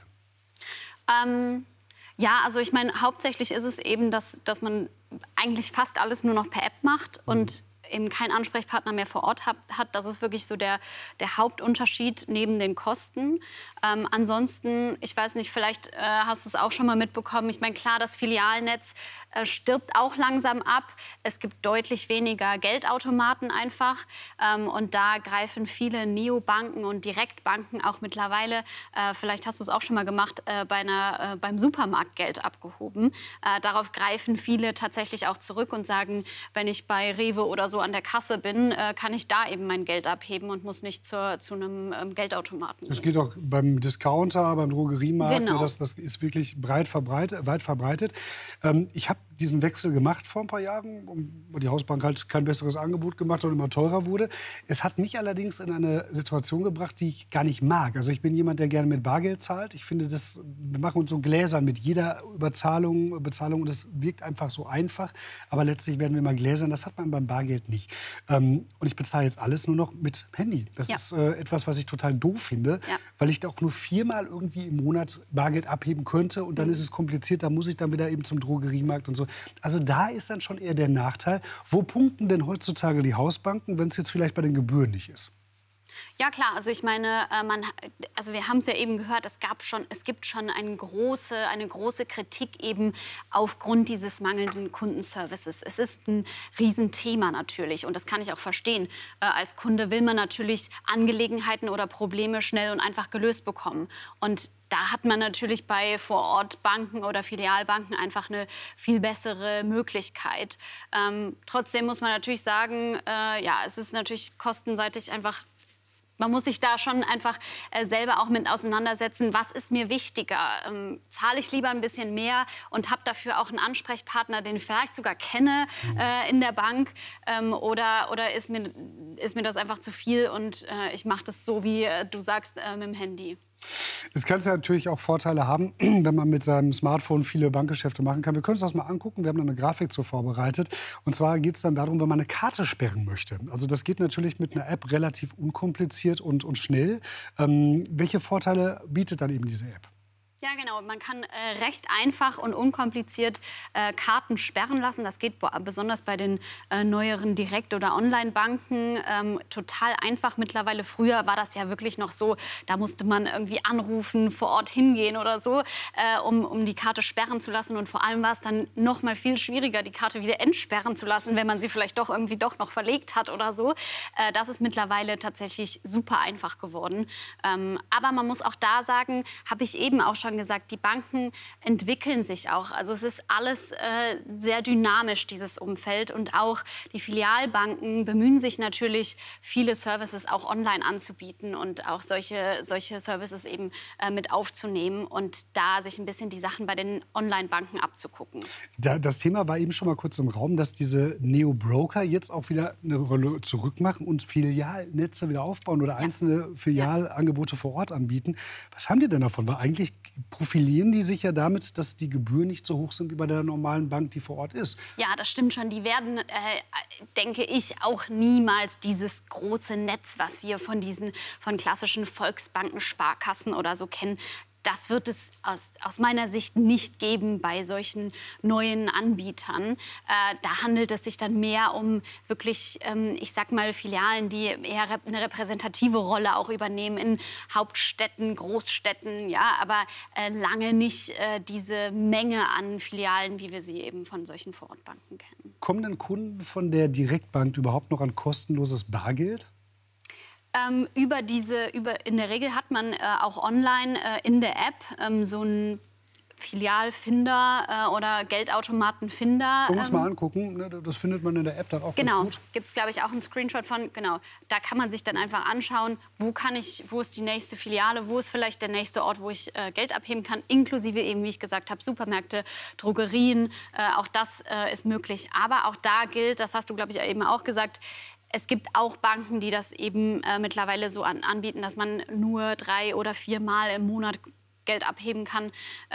S21: Ja, also ich meine, hauptsächlich ist es eben, dass man eigentlich fast alles nur noch per App macht und eben keinen Ansprechpartner mehr vor Ort hat. Das ist wirklich so der Hauptunterschied neben den Kosten. Ansonsten, ich weiß nicht, vielleicht hast du es auch schon mal mitbekommen. Ich meine, klar, das Filialnetz stirbt auch langsam ab. Es gibt deutlich weniger Geldautomaten einfach. Und da greifen viele Neobanken und Direktbanken auch mittlerweile, vielleicht hast du es auch schon mal gemacht, beim Supermarkt Geld abgehoben. Darauf greifen viele tatsächlich auch zurück und sagen, wenn ich bei Rewe oder so an der Kasse bin, kann ich da eben mein Geld abheben und muss nicht zu einem Geldautomaten.
S2: Das geht auch beim Discounter, beim Drogeriemarkt.
S21: Genau.
S2: Das ist wirklich weit verbreitet. Ich habe diesen Wechsel gemacht vor ein paar Jahren, weil die Hausbank halt kein besseres Angebot gemacht hat und immer teurer wurde. Es hat mich allerdings in eine Situation gebracht, die ich gar nicht mag. Also ich bin jemand, der gerne mit Bargeld zahlt. Ich finde, wir machen uns so gläsern mit jeder Bezahlung und das wirkt einfach so einfach. Aber letztlich werden wir mal gläsern. Das hat man beim Bargeld nicht. Und ich bezahle jetzt alles nur noch mit Handy. Das ist etwas, was ich total doof finde, weil ich da auch nur 4-mal irgendwie im Monat Bargeld abheben könnte. Und dann ist es kompliziert, da muss ich dann wieder eben zum Drogeriemarkt und so. Also da ist dann schon eher der Nachteil. Wo punkten denn heutzutage die Hausbanken, wenn es jetzt vielleicht bei den Gebühren nicht ist?
S21: Ja klar, also ich meine, wir haben es ja eben gehört, es gibt schon eine große Kritik eben aufgrund dieses mangelnden Kundenservices. Es ist ein Riesenthema natürlich und das kann ich auch verstehen. Als Kunde will man natürlich Angelegenheiten oder Probleme schnell und einfach gelöst bekommen. Und da hat man natürlich bei Vorortbanken oder Filialbanken einfach eine viel bessere Möglichkeit. Trotzdem muss man natürlich sagen, es ist natürlich kostenseitig einfach. Man muss sich da schon einfach selber auch mit auseinandersetzen, was ist mir wichtiger? Zahle ich lieber ein bisschen mehr und habe dafür auch einen Ansprechpartner, den ich vielleicht sogar kenne in der Bank? Oder ist mir das einfach zu viel und ich mache das so, wie du sagst, mit dem Handy?
S2: Es kann ja natürlich auch Vorteile haben, wenn man mit seinem Smartphone viele Bankgeschäfte machen kann. Wir können uns das mal angucken. Wir haben da eine Grafik zu vorbereitet. Und zwar geht es dann darum, wenn man eine Karte sperren möchte. Also das geht natürlich mit einer App relativ unkompliziert und schnell. Welche Vorteile bietet dann eben diese App?
S21: Ja, genau. Man kann recht einfach und unkompliziert Karten sperren lassen. Das geht besonders bei den neueren Direkt- oder Online-Banken total einfach mittlerweile. Früher war das ja wirklich noch so, da musste man irgendwie anrufen, vor Ort hingehen oder so, um die Karte sperren zu lassen. Und vor allem war es dann noch mal viel schwieriger, die Karte wieder entsperren zu lassen, wenn man sie vielleicht doch noch verlegt hat oder so. Das ist mittlerweile tatsächlich super einfach geworden. Aber man muss auch da sagen, habe ich eben auch schon gesagt, die Banken entwickeln sich auch. Also es ist alles sehr dynamisch, dieses Umfeld. Und auch die Filialbanken bemühen sich natürlich, viele Services auch online anzubieten und auch solche Services eben mit aufzunehmen und da sich ein bisschen die Sachen bei den Online-Banken abzugucken.
S2: Das Thema war eben schon mal kurz im Raum, dass diese Neo-Broker jetzt auch wieder eine Rolle zurückmachen und Filialnetze wieder aufbauen oder einzelne Filialangebote vor Ort anbieten. Was haben die denn davon? Weil eigentlich profilieren die sich ja damit, dass die Gebühren nicht so hoch sind wie bei der normalen Bank, die vor Ort ist.
S21: Ja, das stimmt schon. Die werden, denke ich, auch niemals dieses große Netz, was wir von klassischen Volksbanken, Sparkassen oder so kennen, das wird es aus meiner Sicht nicht geben bei solchen neuen Anbietern. Da handelt es sich dann mehr um wirklich, ich sag mal, Filialen, die eher eine repräsentative Rolle auch übernehmen in Hauptstädten, Großstädten, ja, aber lange nicht diese Menge an Filialen, wie wir sie eben von solchen Vorortbanken kennen.
S2: Kommen denn Kunden von der Direktbank überhaupt noch an kostenloses Bargeld?
S21: In der Regel hat man auch online in der App so einen Filialfinder oder Geldautomatenfinder.
S2: Können wir uns mal angucken, das findet man in der App dann auch ganz gut.
S21: Genau, gibt es, glaube ich, auch einen Screenshot von. Genau, da kann man sich dann einfach anschauen, wo ist die nächste Filiale, wo ist vielleicht der nächste Ort, wo ich Geld abheben kann, inklusive eben, wie ich gesagt habe, Supermärkte, Drogerien, auch das ist möglich. Aber auch da gilt, das hast du, glaube ich, eben auch gesagt, es gibt auch Banken, die das eben mittlerweile so anbieten, dass man nur 3 oder 4 Mal im Monat Geld abheben kann.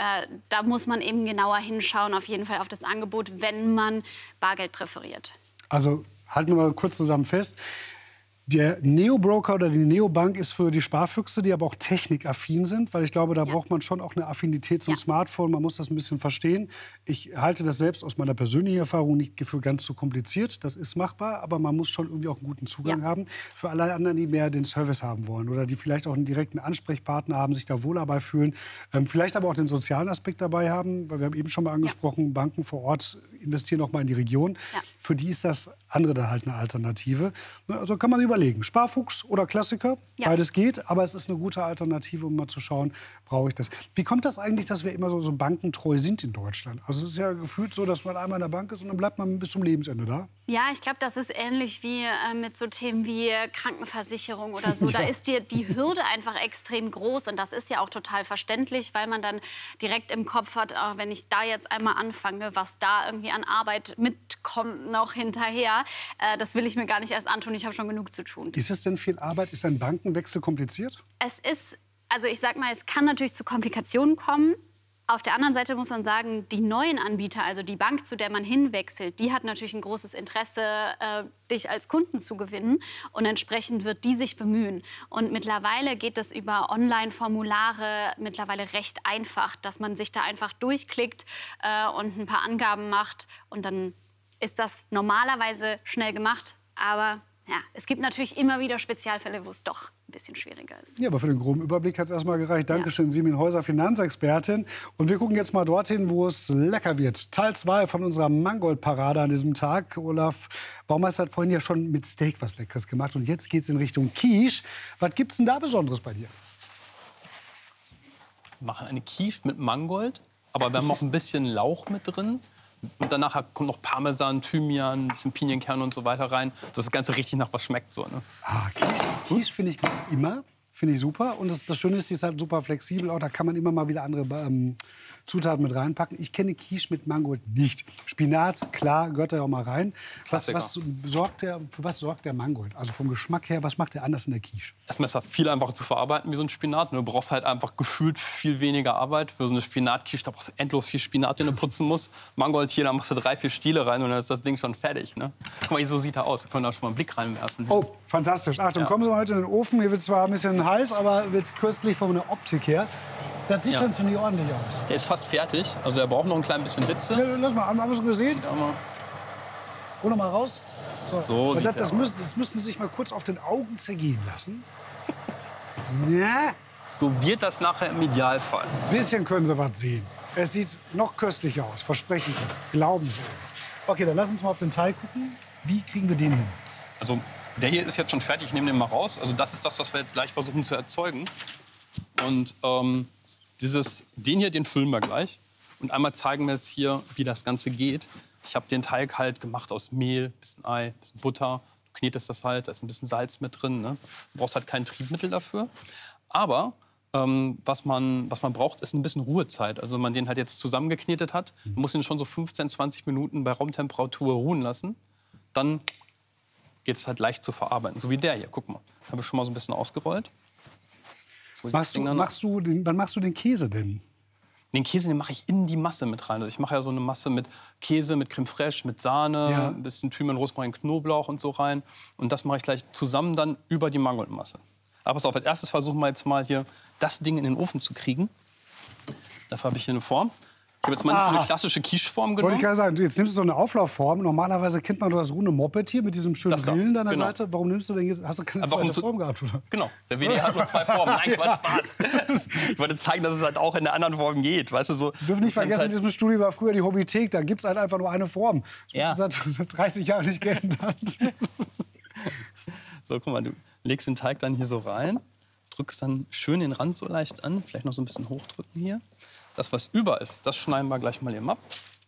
S21: Da muss man eben genauer hinschauen, auf jeden Fall auf das Angebot, wenn man Bargeld präferiert.
S2: Also halten wir mal kurz zusammen fest. Der Neobroker oder die Neobank ist für die Sparfüchse, die aber auch technikaffin sind, weil ich glaube, da braucht man schon auch eine Affinität zum Smartphone. Man muss das ein bisschen verstehen. Ich halte das selbst aus meiner persönlichen Erfahrung nicht für ganz so kompliziert. Das ist machbar, aber man muss schon irgendwie auch einen guten Zugang haben. Für alle anderen, die mehr den Service haben wollen oder die vielleicht auch einen direkten Ansprechpartner haben, sich da wohl dabei fühlen, vielleicht aber auch den sozialen Aspekt dabei haben, weil wir haben eben schon mal angesprochen, Banken vor Ort investieren auch mal in die Region. Für die ist das andere dann halt eine Alternative. Also kann man überlegen, Sparfuchs oder Klassiker, beides geht, aber es ist eine gute Alternative, um mal zu schauen, brauche ich das. Wie kommt das eigentlich, dass wir immer so bankentreu sind in Deutschland? Also es ist ja gefühlt so, dass man einmal in der Bank ist und dann bleibt man bis zum Lebensende da.
S21: Ja, ich glaube, das ist ähnlich wie mit so Themen wie Krankenversicherung oder so. Da ist die Hürde einfach extrem groß und das ist ja auch total verständlich, weil man dann direkt im Kopf hat, wenn ich da jetzt einmal anfange, was da irgendwie an Arbeit mitkommt noch hinterher, das will ich mir gar nicht erst antun, ich habe schon genug zu tun.
S2: Ist es denn viel Arbeit? Ist ein Bankenwechsel kompliziert?
S21: Es ist, also ich sag mal, es kann natürlich zu Komplikationen kommen. Auf der anderen Seite muss man sagen, die neuen Anbieter, also die Bank, zu der man hinwechselt, die hat natürlich ein großes Interesse, dich als Kunden zu gewinnen. Und entsprechend wird die sich bemühen. Und mittlerweile geht es über Online-Formulare mittlerweile recht einfach, dass man sich da einfach durchklickt und ein paar Angaben macht. Und dann ist das normalerweise schnell gemacht. Aber ja, es gibt natürlich immer wieder Spezialfälle, wo es doch ein bisschen schwieriger ist.
S2: Ja, aber für den groben Überblick hat es erstmal gereicht. Dankeschön, Simin Häuser, Finanzexpertin. Und wir gucken jetzt mal dorthin, wo es lecker wird. Teil 2 von unserer Mangold-Parade an diesem Tag. Olaf Baumeister hat vorhin ja schon mit Steak was Leckeres gemacht. Und jetzt geht es in Richtung Quiche. Was gibt es denn da Besonderes bei dir?
S1: Wir machen eine Quiche mit Mangold, aber wir haben auch ein bisschen Lauch mit drin. Und danach kommt noch Parmesan, Thymian, ein bisschen Pinienkern und so weiter rein, dass das Ganze richtig nach was schmeckt. So, ne?
S2: Quiche finde ich immer, finde ich super. Und das Schöne ist, die ist halt super flexibel. Auch da kann man immer mal wieder andere Zutaten mit reinpacken. Ich kenne Quiche mit Mangold nicht. Spinat, klar, gehört da ja auch mal rein. Für was sorgt der Mangold? Also vom Geschmack her, was macht der anders in der Quiche?
S1: Erstmal ist das viel einfacher zu verarbeiten wie so ein Spinat. Du brauchst halt einfach gefühlt viel weniger Arbeit. Für so eine Spinatquiche, da brauchst du endlos viel Spinat, den du putzen musst. Mangold hier, da machst du 3, 4 Stiele rein und dann ist das Ding schon fertig. Ne? Guck mal, so sieht er aus. Da können wir auch schon mal einen Blick reinwerfen.
S2: Oh, fantastisch. Achtung, kommen Sie mal heute in den Ofen. Hier wird zwar ein bisschen heiß, aber wird köstlich von der Optik her. Das sieht schon ziemlich ordentlich aus.
S1: Der ist fast fertig. Also er braucht noch ein klein bisschen Hitze.
S2: Ja, lass mal, haben wir schon gesehen? Hol noch mal raus.
S1: So sieht
S2: das müssten Sie sich mal kurz auf den Augen zergehen lassen. Ja.
S1: So wird das nachher im Idealfall.
S2: Ein bisschen können Sie was sehen. Es sieht noch köstlicher aus, verspreche ich Ihnen. Glauben Sie uns. Okay, dann lass uns mal auf den Teig gucken. Wie kriegen wir den hin?
S1: Also der hier ist jetzt schon fertig. Ich nehme den mal raus. Also das ist das, was wir jetzt gleich versuchen zu erzeugen. Und den hier, den füllen wir gleich. Und einmal zeigen wir jetzt hier, wie das Ganze geht. Ich habe den Teig halt gemacht aus Mehl, bisschen Ei, bisschen Butter. Du knetest das halt, da ist ein bisschen Salz mit drin. Ne? Du brauchst halt kein Triebmittel dafür. Aber was man braucht, ist ein bisschen Ruhezeit. Also wenn man den halt jetzt zusammengeknetet hat, muss ihn schon so 15, 20 Minuten bei Raumtemperatur ruhen lassen. Dann geht es halt leicht zu verarbeiten. So wie der hier, guck mal. Habe ich schon mal so ein bisschen ausgerollt. So,
S2: wann machst du den Käse denn?
S1: Den Käse, den mache ich in die Masse mit rein. Also ich mache ja so eine Masse mit Käse, mit Creme fraiche, mit Sahne, ein bisschen Thymian, Rosmarin, Knoblauch und so rein. Und das mache ich gleich zusammen dann über die Mangoldmasse. Aber pass auf, als erstes versuchen wir jetzt mal hier das Ding in den Ofen zu kriegen. Dafür habe ich hier eine Form. Ich habe jetzt mal nicht so eine klassische Quiche-Form genommen.
S2: Wollte ich gerade sagen, jetzt nimmst du so eine Auflaufform. Normalerweise kennt man doch das runde Moped hier mit diesem schönen Rillen an der Seite. Warum nimmst du denn jetzt? Hast du keine zweite Form gehabt, oder?
S1: Genau, der WDR hat nur 2 Formen. Nein, Quatsch, Spaß. Ich wollte zeigen, dass es halt auch in der anderen Form geht. Weißt du, so.
S2: Wir dürfen nicht vergessen, in diesem Studio war früher die Hobbythek. Da gibt es halt einfach nur eine Form. Das hat seit 30 Jahren nicht geändert.
S1: So, guck mal, du legst den Teig dann hier so rein, drückst dann schön den Rand so leicht an, vielleicht noch so ein bisschen hochdrücken hier. Das, was über ist, das schneiden wir gleich mal eben ab.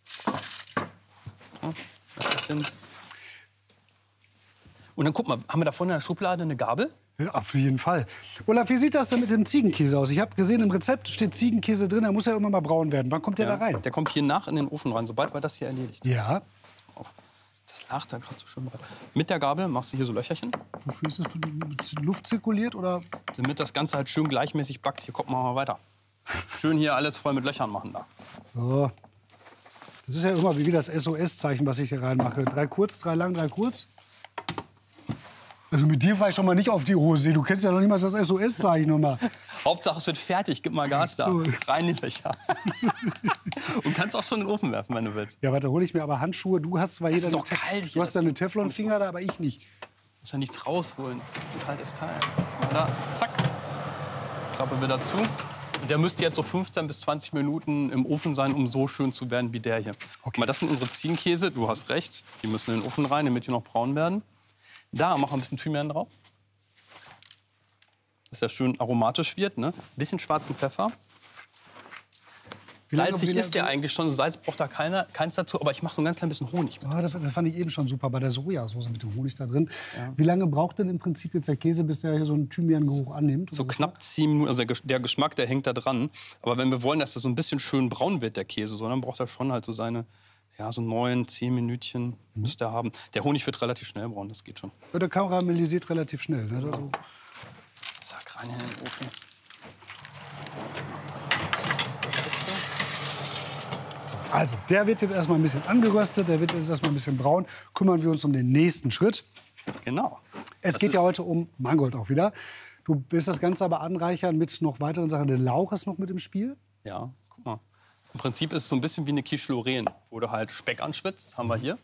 S1: Und dann guck mal, haben wir da vorne in der Schublade eine Gabel?
S2: Ja, auf jeden Fall. Olaf, wie sieht das denn mit dem Ziegenkäse aus? Ich habe gesehen, im Rezept steht Ziegenkäse drin, der muss ja immer mal braun werden. Wann kommt der da rein?
S1: Der kommt hier nach in den Ofen rein, sobald wir das hier erledigt haben.
S2: Ja.
S1: Das lag da gerade so schön rein. Mit der Gabel machst du hier so Löcherchen.
S2: Wofür ist das? Luft zirkuliert, oder?
S1: Damit das Ganze halt schön gleichmäßig backt. Hier, gucken wir mal weiter. Schön hier alles voll mit Löchern machen da.
S2: So. Das ist ja immer wie das SOS-Zeichen, was ich hier reinmache. 3 kurz, 3 lang, 3 kurz. Also mit dir fahre ich schon mal nicht auf die Hose. Du kennst ja noch niemals das SOS-Zeichen nochmal.
S1: Hauptsache es wird fertig, gib mal Gas da. So. Rein in die Löcher. Und kannst auch schon in den Ofen werfen, wenn du willst.
S2: Ja, warte, hole ich mir aber Handschuhe. Du hast zwar
S1: jeder. Ist doch kalt.
S2: Du hast deine Teflonfinger da, aber ich nicht.
S1: Du musst ja nichts rausholen. Das ist ein kaltes Teil. Da, zack. Klappe wieder zu. Und der müsste jetzt so 15 bis 20 Minuten im Ofen sein, um so schön zu werden wie der hier. Okay. Mal, das sind unsere Ziegenkäse. Du hast recht. Die müssen in den Ofen rein, damit die noch braun werden. Da machen wir ein bisschen Thymian drauf. Dass der schön aromatisch wird. Ne? Ein bisschen schwarzen Pfeffer. Salzig ist der eigentlich schon. Salz braucht da keins dazu. Aber ich mache so ein ganz klein bisschen Honig mit.
S2: Oh, das fand ich eben schon super bei der Sojasauce mit dem Honig da drin. Ja. Wie lange braucht denn im Prinzip jetzt der Käse, bis der hier so einen Thymian-Geruch annimmt?
S1: So knapp 10 Minuten. Also der Geschmack, der hängt da dran. Aber wenn wir wollen, dass das so ein bisschen schön braun wird, der Käse, so, dann braucht er schon halt so seine, ja, so 9, 10 Minütchen müsste er haben. Der Honig wird relativ schnell braun, das geht schon.
S2: Ja, der karamellisiert relativ schnell. Ne? Also
S1: zack, rein in den Ofen.
S2: Also, der wird jetzt erstmal ein bisschen angeröstet, der wird jetzt erstmal ein bisschen braun. Kümmern wir uns um den nächsten Schritt.
S1: Genau.
S2: Es geht ja heute um Mangold auch wieder. Du willst das Ganze aber anreichern mit noch weiteren Sachen. Der Lauch ist noch mit im Spiel.
S1: Ja, guck mal. Im Prinzip ist es so ein bisschen wie eine Quiche Lorraine, wo du halt Speck anschwitzt. Haben wir hier.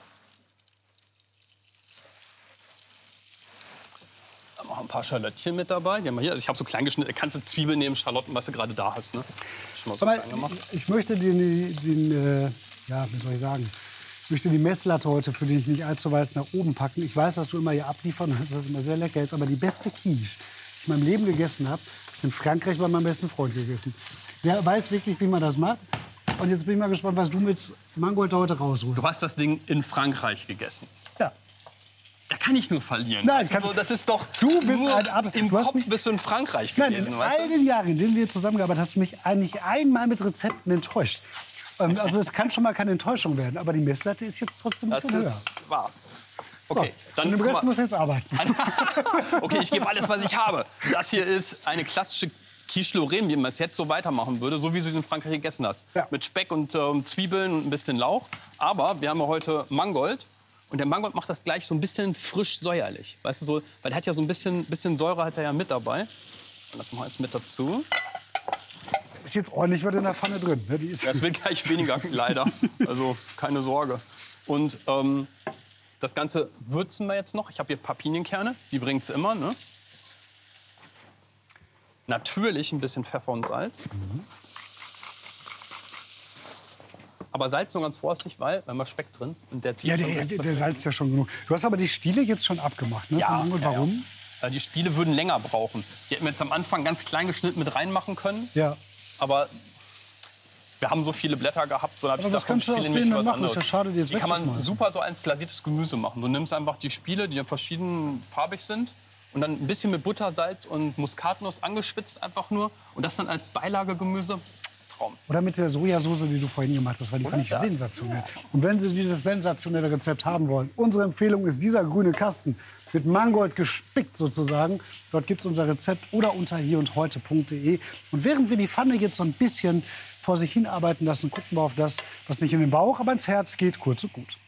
S1: Dann noch ein paar Schalottchen mit dabei. Die haben wir hier. Also ich habe so klein geschnitten. Kannst du Zwiebeln nehmen, Schalotten, was du gerade da hast. Ne? Schon mal so klein gemacht.
S2: Ich möchte ja, wie soll ich sagen? Ich möchte die Messlatte heute für dich nicht allzu weit nach oben packen. Ich weiß, dass du immer hier abliefern hast, dass das immer sehr lecker ist. Aber die beste Quiche, die ich in meinem Leben gegessen habe, in Frankreich bei meinem besten Freund gegessen. Der weiß wirklich, wie man das macht. Und jetzt bin ich mal gespannt, was du mit Mangold heute rausholst.
S1: Du hast das Ding in Frankreich gegessen.
S2: Ja.
S1: Da kann ich nur verlieren.
S2: Nein,
S1: also, das ist doch.
S2: Du bist
S1: nur
S2: ein
S1: im Kopf bist du in Frankreich gewesen.
S2: Nein, in all den Jahren, in denen wir zusammengearbeitet haben, hast du mich eigentlich einmal mit Rezepten enttäuscht. Also es kann schon mal keine Enttäuschung werden, aber die Messlatte ist jetzt trotzdem ein bisschen höher.
S1: Das ist wahr. Okay,
S2: so, dann und im Rest muss jetzt arbeiten.
S1: Okay, ich gebe alles, was ich habe. Das hier ist eine klassische Quiche Lorraine, wie man es jetzt so weitermachen würde, so wie du in Frankreich gegessen hast. Ja. Mit Speck und Zwiebeln und ein bisschen Lauch. Aber wir haben ja heute Mangold. Und der Mangold macht das gleich so ein bisschen frisch säuerlich. Weißt du, so, weil der hat ja so ein bisschen Säure hat er ja mit dabei. Und das machen wir jetzt mit dazu.
S2: Ist jetzt ordentlich was in der Pfanne drin. Ne?
S1: Das wird gleich weniger, leider. Also keine Sorge. Und das Ganze würzen wir jetzt noch. Ich habe hier Papinienkerne, die bringt es immer. Ne? Natürlich ein bisschen Pfeffer und Salz. Mhm. Aber Salz nur ganz vorsichtig, weil wir Speck drin und der zieht.
S2: Ja, der Salz ist ja schon genug. Du hast aber die Stiele jetzt schon abgemacht, ne?
S1: Ja.
S2: Warum?
S1: Ja. Die Stiele würden länger brauchen. Die hätten wir jetzt am Anfang ganz klein geschnitten mit reinmachen können.
S2: Ja.
S1: Aber wir haben so viele Blätter gehabt, so habe ich
S2: gedacht, komm, Stiele nehme ich was anderes. Das ist ja schade, die
S1: kann man super so als glasiertes Gemüse machen. Du nimmst einfach die Stiele, die verschieden farbig sind. Und dann ein bisschen mit Butter, Salz und Muskatnuss angeschwitzt einfach nur. Und das dann als Beilagegemüse. Traum.
S2: Oder mit der Sojasauce, die du vorhin gemacht hast, weil die fand ich sensationell. Und wenn Sie dieses sensationelle Rezept haben wollen, unsere Empfehlung ist dieser grüne Kasten mit Mangold gespickt sozusagen. Dort gibt es unser Rezept oder unter hierundheute.de. Und während wir die Pfanne jetzt so ein bisschen vor sich hin arbeiten lassen, gucken wir auf das, was nicht in den Bauch, aber ins Herz geht, kurz und gut.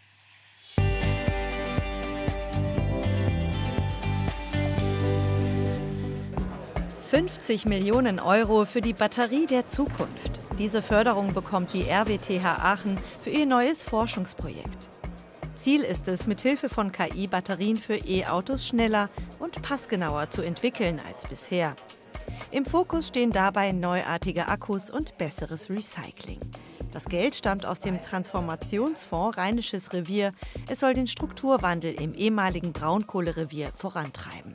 S2: €50 Millionen für die Batterie der Zukunft.
S3: Diese Förderung bekommt die RWTH Aachen für ihr neues Forschungsprojekt. Ziel ist es, mithilfe von KI Batterien für E-Autos schneller und passgenauer zu entwickeln als bisher. Im Fokus stehen dabei neuartige Akkus und besseres Recycling. Das Geld stammt aus dem Transformationsfonds Rheinisches Revier. Es soll den Strukturwandel im ehemaligen Braunkohlerevier vorantreiben.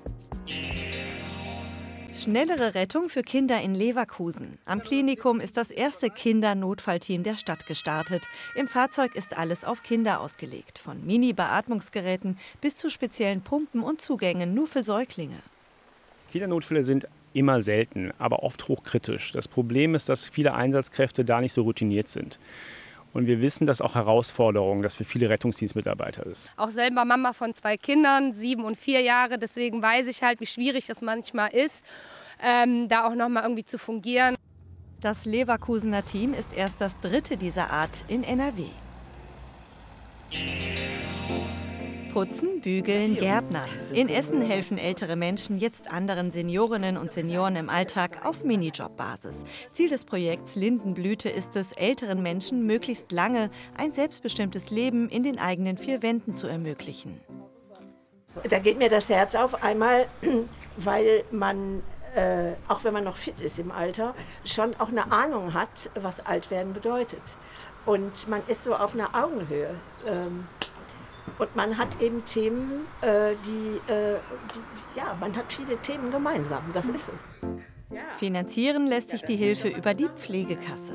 S3: Schnellere Rettung für Kinder in Leverkusen. Am Klinikum ist das erste Kindernotfallteam der Stadt gestartet. Im Fahrzeug ist alles auf Kinder ausgelegt, von Mini-Beatmungsgeräten bis zu speziellen Pumpen und Zugängen nur für Säuglinge.
S22: Kindernotfälle sind immer selten, aber oft hochkritisch. Das Problem ist, dass viele Einsatzkräfte da nicht so routiniert sind. Und wir wissen, dass auch Herausforderung, das für viele Rettungsdienstmitarbeiter ist.
S23: Auch selber Mama von 2 Kindern, 7 und 4 Jahre. Deswegen weiß ich halt, wie schwierig das manchmal ist, da auch noch mal irgendwie zu fungieren.
S3: Das Leverkusener Team ist erst das 3. dieser Art in NRW. Putzen, bügeln, Gärtnern. In Essen helfen ältere Menschen jetzt anderen Seniorinnen und Senioren im Alltag auf Minijob-Basis. Ziel des Projekts Lindenblüte ist es, älteren Menschen möglichst lange ein selbstbestimmtes Leben in den eigenen 4 Wänden zu ermöglichen.
S16: Da geht mir das Herz auf, einmal, weil man, auch wenn man noch fit ist im Alter, schon auch eine Ahnung hat, was Altwerden bedeutet. Und man ist so auf einer Augenhöhe. Und man hat eben Themen, ja, man hat viele Themen gemeinsam, das ist so.
S3: Finanzieren lässt sich die Hilfe über die Pflegekasse.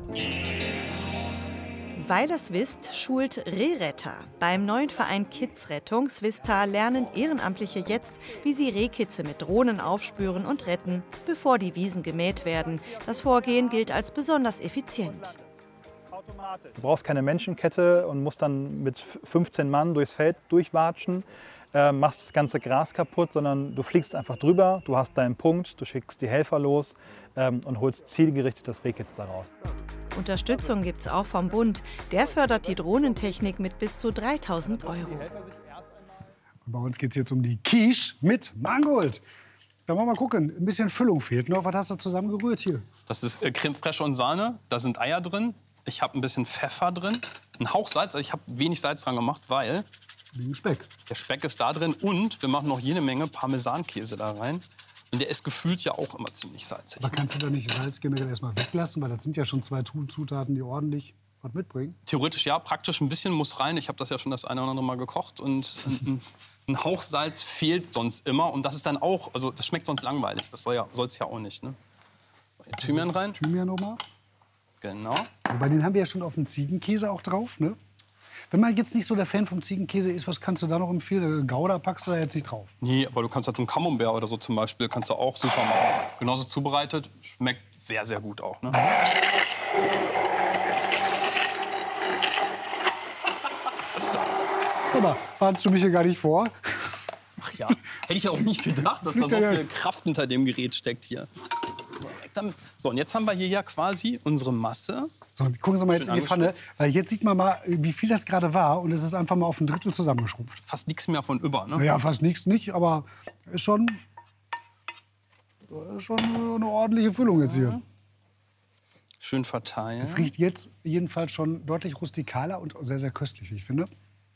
S3: Weil das wisst, schult Rehretter. Beim neuen Verein Kidsrettung Swista lernen Ehrenamtliche jetzt, wie sie Rehkitze mit Drohnen aufspüren und retten, bevor die Wiesen gemäht werden. Das Vorgehen gilt als besonders effizient.
S24: Du brauchst keine Menschenkette und musst dann mit 15 Mann durchs Feld durchwatschen, machst das ganze Gras kaputt, sondern du fliegst einfach drüber, du hast deinen Punkt, du schickst die Helfer los und holst zielgerichtet das Rehkitz daraus.
S3: Unterstützung gibt es auch vom Bund. Der fördert die Drohnentechnik mit bis zu 3.000 €.
S2: Und bei uns geht es jetzt um die Quiche mit Mangold. Da wollen wir mal gucken, ein bisschen Füllung fehlt noch. Was hast du zusammengerührt hier?
S1: Das ist Creme fraiche und Sahne, da sind Eier drin. Ich habe ein bisschen Pfeffer drin, einen Hauch Salz. Also ich habe wenig Salz dran gemacht, weil
S2: Speck.
S1: Der Speck ist da drin und wir machen noch jede Menge Parmesankäse da rein. Und der ist gefühlt ja auch immer ziemlich salzig.
S2: Aber kannst du da nicht Salz generell erstmal weglassen? Weil das sind ja schon 2 Zutaten, die ordentlich was mitbringen.
S1: Theoretisch ja, praktisch ein bisschen muss rein. Ich habe das ja schon das eine oder andere Mal gekocht. Und ein Hauch Salz fehlt sonst immer. Und das ist dann auch, also das schmeckt sonst langweilig. Das soll es ja auch nicht. Ne? Thymian rein.
S2: Thymian nochmal.
S1: Genau.
S2: Bei den haben wir ja schon auf den Ziegenkäse auch drauf, ne? Wenn man jetzt nicht so der Fan vom Ziegenkäse ist, was kannst du da noch empfehlen? Gouda packst du da jetzt nicht drauf?
S1: Nee, aber du kannst halt so einen Camembert oder so zum Beispiel, kannst du auch super machen. Genauso zubereitet, schmeckt sehr, sehr gut auch. Ne?
S2: Aber warnst du mich hier gar nicht vor?
S1: Ach ja, hätte ich auch nicht gedacht, dass da so viel Kraft hinter dem Gerät steckt hier. So, und jetzt haben wir hier ja quasi unsere Masse.
S2: So, gucken Sie mal jetzt in die Pfanne, weil jetzt sieht man mal, wie viel das gerade war. Und es ist einfach mal auf ein Drittel zusammengeschrumpft.
S1: Fast nichts mehr von über, ne?
S2: Ja, fast nichts nicht, aber ist schon eine ordentliche Füllung jetzt hier.
S1: Schön verteilen.
S2: Es riecht jetzt jedenfalls schon deutlich rustikaler und sehr, sehr köstlich, wie ich finde.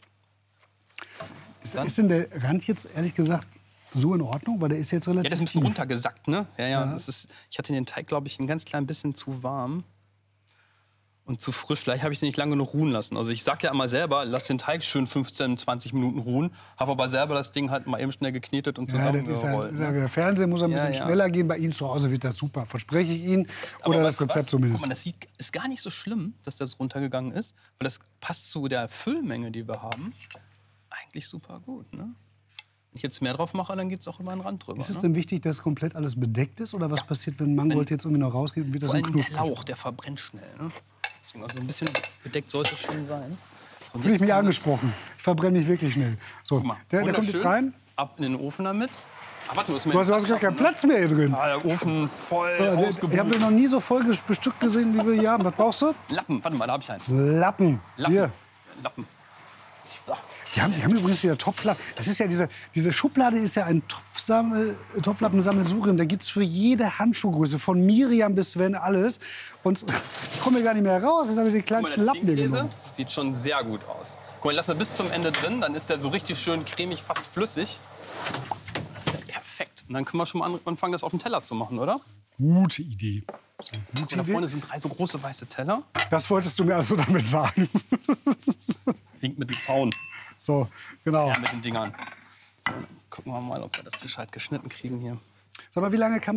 S2: Ist denn der Rand jetzt, ehrlich gesagt, so in Ordnung? Weil der ist jetzt relativ
S1: Ja, der ist ein bisschen runtergesackt, ne? Ja. Das ist, ich hatte den Teig, glaube ich, ein ganz klein bisschen zu warm und zu frisch. Vielleicht habe ich den nicht lange genug ruhen lassen. Also ich sage ja immer selber, lass den Teig schön 15, 20 Minuten ruhen. Habe aber selber das Ding halt mal eben schnell geknetet und zusammengerollt.
S2: Ja, der Fernsehen muss ein bisschen schneller gehen. Bei Ihnen zu Hause wird das super, verspreche ich Ihnen. Oder
S1: aber
S2: das Rezept zumindest.
S1: Guck mal, das ist gar nicht so schlimm, dass das runtergegangen ist. Weil das passt zu der Füllmenge, die wir haben. Eigentlich super gut, ne? Wenn ich jetzt mehr drauf mache, dann geht es auch über den Rand drüber.
S2: Ist es denn wichtig, dass komplett alles bedeckt ist? Oder was passiert, wenn Mangold jetzt irgendwie noch rausgeht? Wird das
S1: vor allem
S2: knusprig?
S1: der Lauch, der verbrennt schnell. Ne? Deswegen also ein bisschen bedeckt sollte es schon sein. So,
S2: Fühle ich mich angesprochen. Ich verbrenne mich wirklich schnell. So, der kommt jetzt rein.
S1: Ab in den Ofen damit. Ah, warte,
S2: du hast gar keinen Platz mehr hier drin.
S1: Ah, der Ofen voll ausgebucht.
S2: Ich habe noch nie so voll bestückt gesehen, wie wir hier haben. Was brauchst du?
S1: Lappen. Warte mal, da habe ich einen.
S2: Lappen.
S1: Hier. Lappen. So.
S2: Die haben übrigens wieder Topflappen. Das ist ja diese Schublade ist ja ein Topflappensammelsurium. Da gibt es für jede Handschuhgröße, von Miriam bis Sven, alles. Und ich komme gar nicht mehr raus. Jetzt haben wir die kleinsten Lappen hier genommen.
S1: Sieht schon sehr gut aus. Guck mal, lass ihn bis zum Ende drin, dann ist der so richtig schön cremig, fast flüssig. Das ist der perfekt. Und dann können wir schon mal anfangen, das auf den Teller zu machen, oder?
S2: Gute Idee.
S1: Und da vorne sind 3 so große weiße Teller.
S2: Das wolltest du mir also damit sagen.
S1: Winkt mit dem Zaun.
S2: So, genau.
S1: Ja, mit den Dingern. So, gucken wir mal, ob wir das gescheit geschnitten kriegen hier.
S2: Sag mal, wie lange kann man